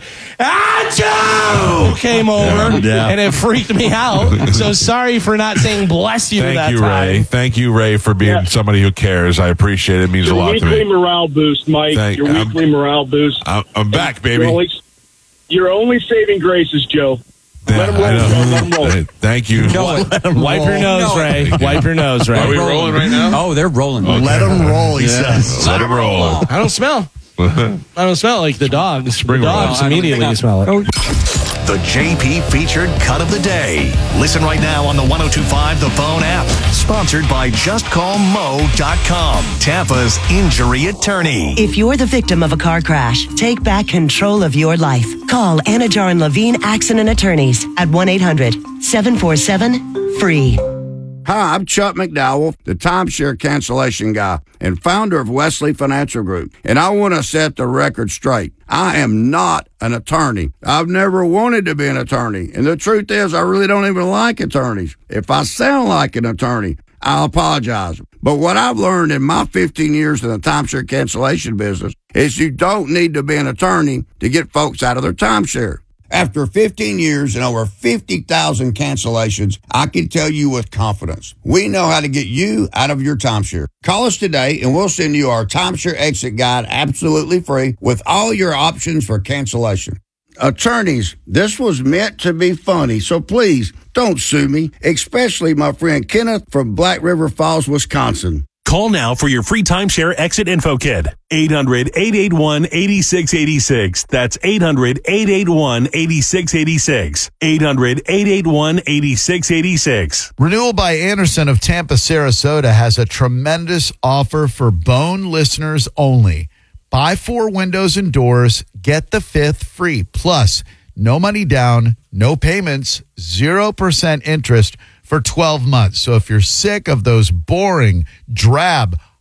Achoo! Came over Yeah. and it freaked me out. So sorry for not saying bless you that Thank you, time. Ray. Thank you, Ray, for being Yeah. somebody who cares. I appreciate it. It means Your a lot to weekly me. morale boost, Mike. Thank- Your I'm- weekly morale boost. I'm, I'm back, baby. You're only, you're only saving graces, Joe. Yeah, Let 'em roll, I know. Joe. Let 'em roll. Hey, Thank you. Wipe your nose, Ray. Wipe your nose, Ray. Are we rolling right now? Oh, they're rolling. Let them roll, he says. Let it roll. I don't smell. I don't smell like the dogs. Spring the roll. dogs I don't immediately think I- smell it. The J P featured cut of the day. Listen right now on the one oh two point five The Phone app. Sponsored by just call mo dot com, Tampa's injury attorney. If you're the victim of a car crash, take back control of your life. Call Anajar and Levine Accident Attorneys at one eight hundred seven four seven free. Hi, I'm Chuck McDowell, the timeshare cancellation guy and founder of Wesley Financial Group. And I want to set the record straight. I am not an attorney. I've never wanted to be an attorney. And the truth is, I really don't even like attorneys. If I sound like an attorney, I'll apologize. But what I've learned in my fifteen years in the timeshare cancellation business is you don't need to be an attorney to get folks out of their timeshare. After fifteen years and over fifty thousand cancellations, I can tell you with confidence, we know how to get you out of your timeshare. Call us today and we'll send you our timeshare exit guide absolutely free with all your options for cancellation. Attorneys, this was meant to be funny, so please don't sue me, especially my friend Kenneth from Black River Falls, Wisconsin. Call now for your free timeshare exit info kit. eight hundred eight eight one eight six eight six. That's eight hundred eight eight one eight six eight six. eight hundred eight eight one eight six eight six. Renewal by Anderson of Tampa, Sarasota has a tremendous offer for Bone listeners only. Buy four windows and doors, get the fifth free. Plus, no money down, no payments, zero percent interest for twelve months. So if you're sick of those boring, drab,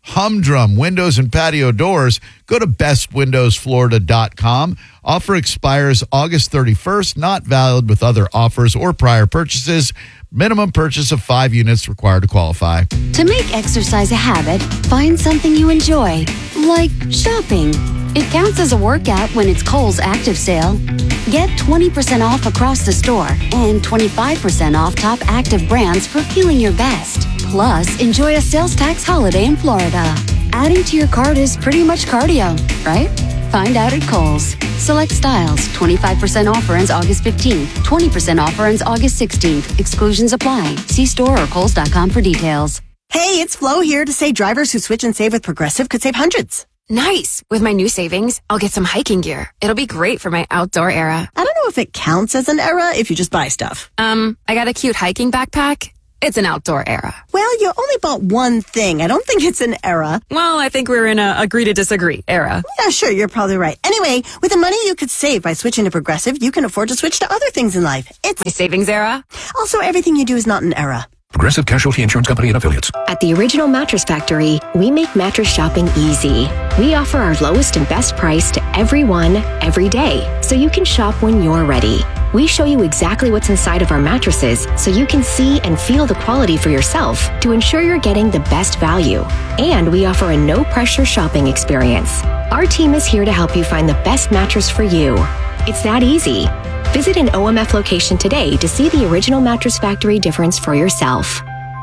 Humdrum Windows and Patio Doors. Go to best windows florida dot com. Offer expires August thirty-first, not valid with other offers or prior purchases. Minimum purchase of five units required to qualify. To make exercise a habit, find something you enjoy, like shopping. It counts as a workout when it's Kohl's Active Sale. Get twenty percent off across the store and twenty-five percent off top active brands for feeling your best. Plus, enjoy a sales tax holiday in Florida. Adding to your cart is pretty much cardio, right? Find out at Kohl's. Select styles. twenty-five percent offer ends August fifteenth. twenty percent offer ends August sixteenth. Exclusions apply. See store or kohls dot com for details. Hey, it's Flo here to say drivers who switch and save with Progressive could save hundreds. Nice. With my new savings, I'll get some hiking gear. It'll be great for my outdoor era. I don't know if it counts as an era if you just buy stuff. Um, I got a cute hiking backpack. It's an outdoor era. Well, you only bought one thing. I don't think it's an era. Well, I think we're in a agree to disagree era. Yeah, sure, you're probably right. Anyway, with the money you could save by switching to Progressive, you can afford to switch to other things in life. It's my savings era. Also, everything you do is not an era. Progressive Casualty Insurance Company and Affiliates. At the Original Mattress Factory, we make mattress shopping easy. We offer our lowest and best price to everyone, every day, so you can shop when you're ready. We show you exactly what's inside of our mattresses so you can see and feel the quality for yourself to ensure you're getting the best value. And we offer a no-pressure shopping experience. Our team is here to help you find the best mattress for you. It's that easy. Visit an O M F location today to see the Original Mattress Factory difference for yourself.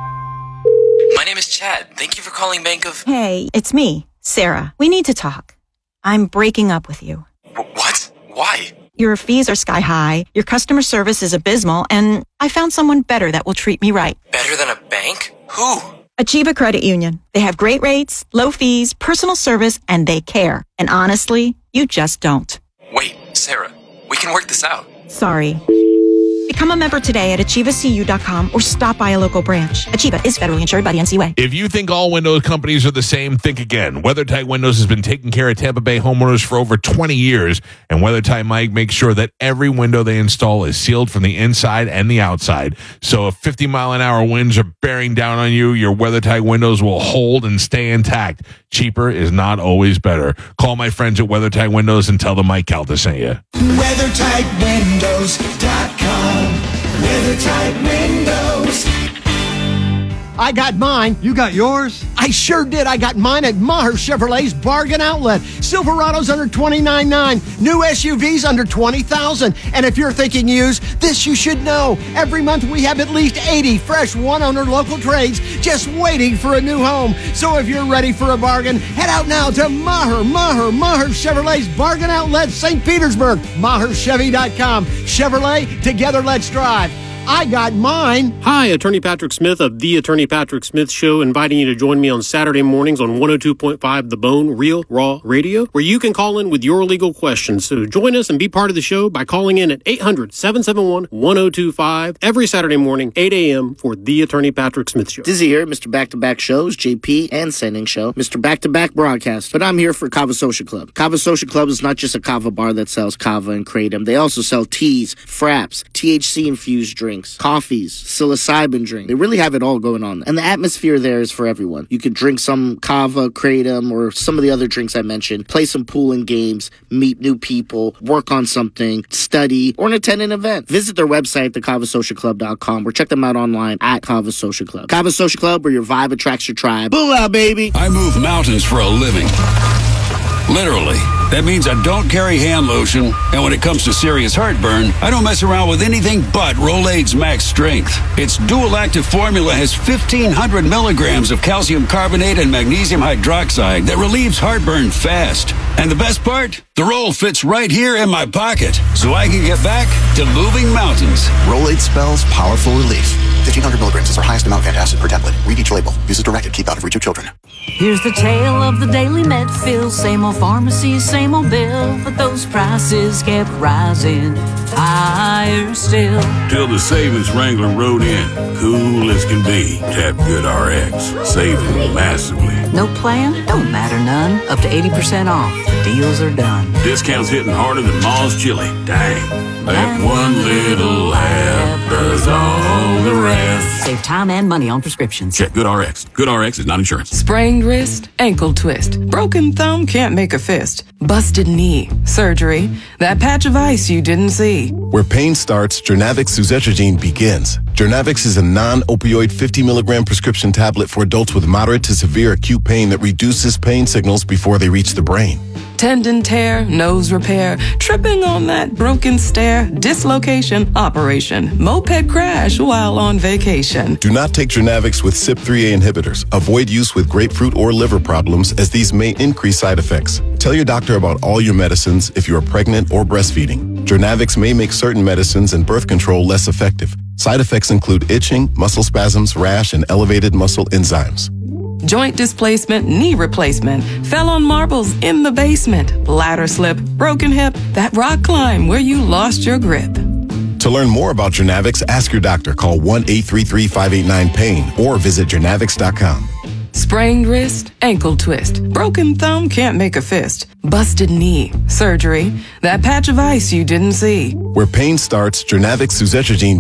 My name is Chad. Thank you for calling Bank of... Hey, it's me, Sarah. We need to talk. I'm breaking up with you. W- what? Why? Your fees are sky high, your customer service is abysmal, and I found someone better that will treat me right. Better than a bank? Who? Achieva Credit Union. They have great rates, low fees, personal service, and they care. And honestly, you just don't. Wait, Sarah, we can work this out. Sorry. Become a member today at achieva c u dot com or stop by a local branch. Achieva is federally insured by the N C U A. If you think all window companies are the same, think again. WeatherTight Windows has been taking care of Tampa Bay homeowners for over twenty years, and WeatherTight Mike makes sure that every window they install is sealed from the inside and the outside. So if fifty mile an hour winds are bearing down on you, your WeatherTight windows will hold and stay intact. Cheaper is not always better. Call my friends at WeatherTight Windows and tell them Mike Calta sent you. weather tight windows dot com. WeatherTight Windows. I got mine. You got yours? I sure did. I got mine at Maher Chevrolet's Bargain Outlet. Silverados under twenty-nine nine thousand dollars. New S U Vs under twenty thousand dollars. And if you're thinking used, this you should know. Every month we have at least eighty fresh one-owner local trades just waiting for a new home. So if you're ready for a bargain, head out now to Maher, Maher, Maher Chevrolet's Bargain Outlet, Saint Petersburg. Maher Chevy dot com. Chevrolet, together let's drive. I got mine. Hi, Attorney Patrick Smith of The Attorney Patrick Smith Show, inviting you to join me on Saturday mornings on one oh two point five The Bone, Real Raw Radio, where you can call in with your legal questions. So join us and be part of the show by calling in at eight hundred, seven seven one, one oh two five every Saturday morning, eight a.m. for The Attorney Patrick Smith Show. Dizzy here, Mister Back-to-Back Shows, J P and Sending Show, Mister Back-to-Back Broadcast. But I'm here for Kava Social Club. Kava Social Club is not just a kava bar that sells kava and kratom. They also sell teas, fraps, T H C-infused drinks, coffees, psilocybin drink. They really have it all going on. And the atmosphere there is for everyone. You could drink some kava, kratom, or some of the other drinks I mentioned, play some pool and games, meet new people, work on something, study, or attend an event. Visit their website, the kava social club dot com, or check them out online at Kava Social Club. Kava Social Club, where your vibe attracts your tribe. Booyah, baby! I move mountains for a living. Literally. That means I don't carry hand lotion, and when it comes to serious heartburn, I don't mess around with anything but Rolaids Max Strength. Its dual-active formula has fifteen hundred milligrams of calcium carbonate and magnesium hydroxide that relieves heartburn fast. And the best part? The roll fits right here in my pocket, so I can get back to moving mountains. Rolaids spells powerful relief. fifteen hundred milligrams is our highest amount of antacid per tablet. Read each label. Use as directed. Keep out of reach of children. Here's the tale of the daily Medfield. Same old pharmacy, same old bill, but those prices kept rising higher still. Till the savings Wrangler rode in, cool as can be. Tap Good R X, saving massively. No plan? Don't matter none. Up to eighty percent off. The deals are done. Discounts hitting harder than Ma's chili. Dang. That one little app does all the rest. Save time and money on prescriptions. Check GoodRx. GoodRx is not insurance. Sprained wrist, ankle twist, broken thumb can't make a fist, busted knee, surgery, that patch of ice you didn't see. Where pain starts, Jernavix suzetrigine begins. Jernavix is a non-opioid fifty milligram prescription tablet for adults with moderate to severe acute pain that reduces pain signals before they reach the brain. Tendon tear, nose repair, tripping on that broken stair, dislocation, operation, moped crash while on vacation. Do not take Jernavix with C Y P three A inhibitors. Avoid use with grapefruit or liver problems, as these may increase side effects. Tell your doctor about all your medicines if you are pregnant or breastfeeding. Jernavix may make certain medicines and birth control less effective. Side effects include itching, muscle spasms, rash, and elevated muscle enzymes. Joint displacement, knee replacement, fell on marbles in the basement, ladder slip, broken hip, that rock climb where you lost your grip. To learn more about Jernavix, ask your doctor. Call one eight three three, five eight nine, pain or visit jernavix dot com. Sprained wrist, ankle twist, broken thumb can't make a fist, busted knee, surgery, that patch of ice you didn't see. Where pain starts, Jernavix suzetrigine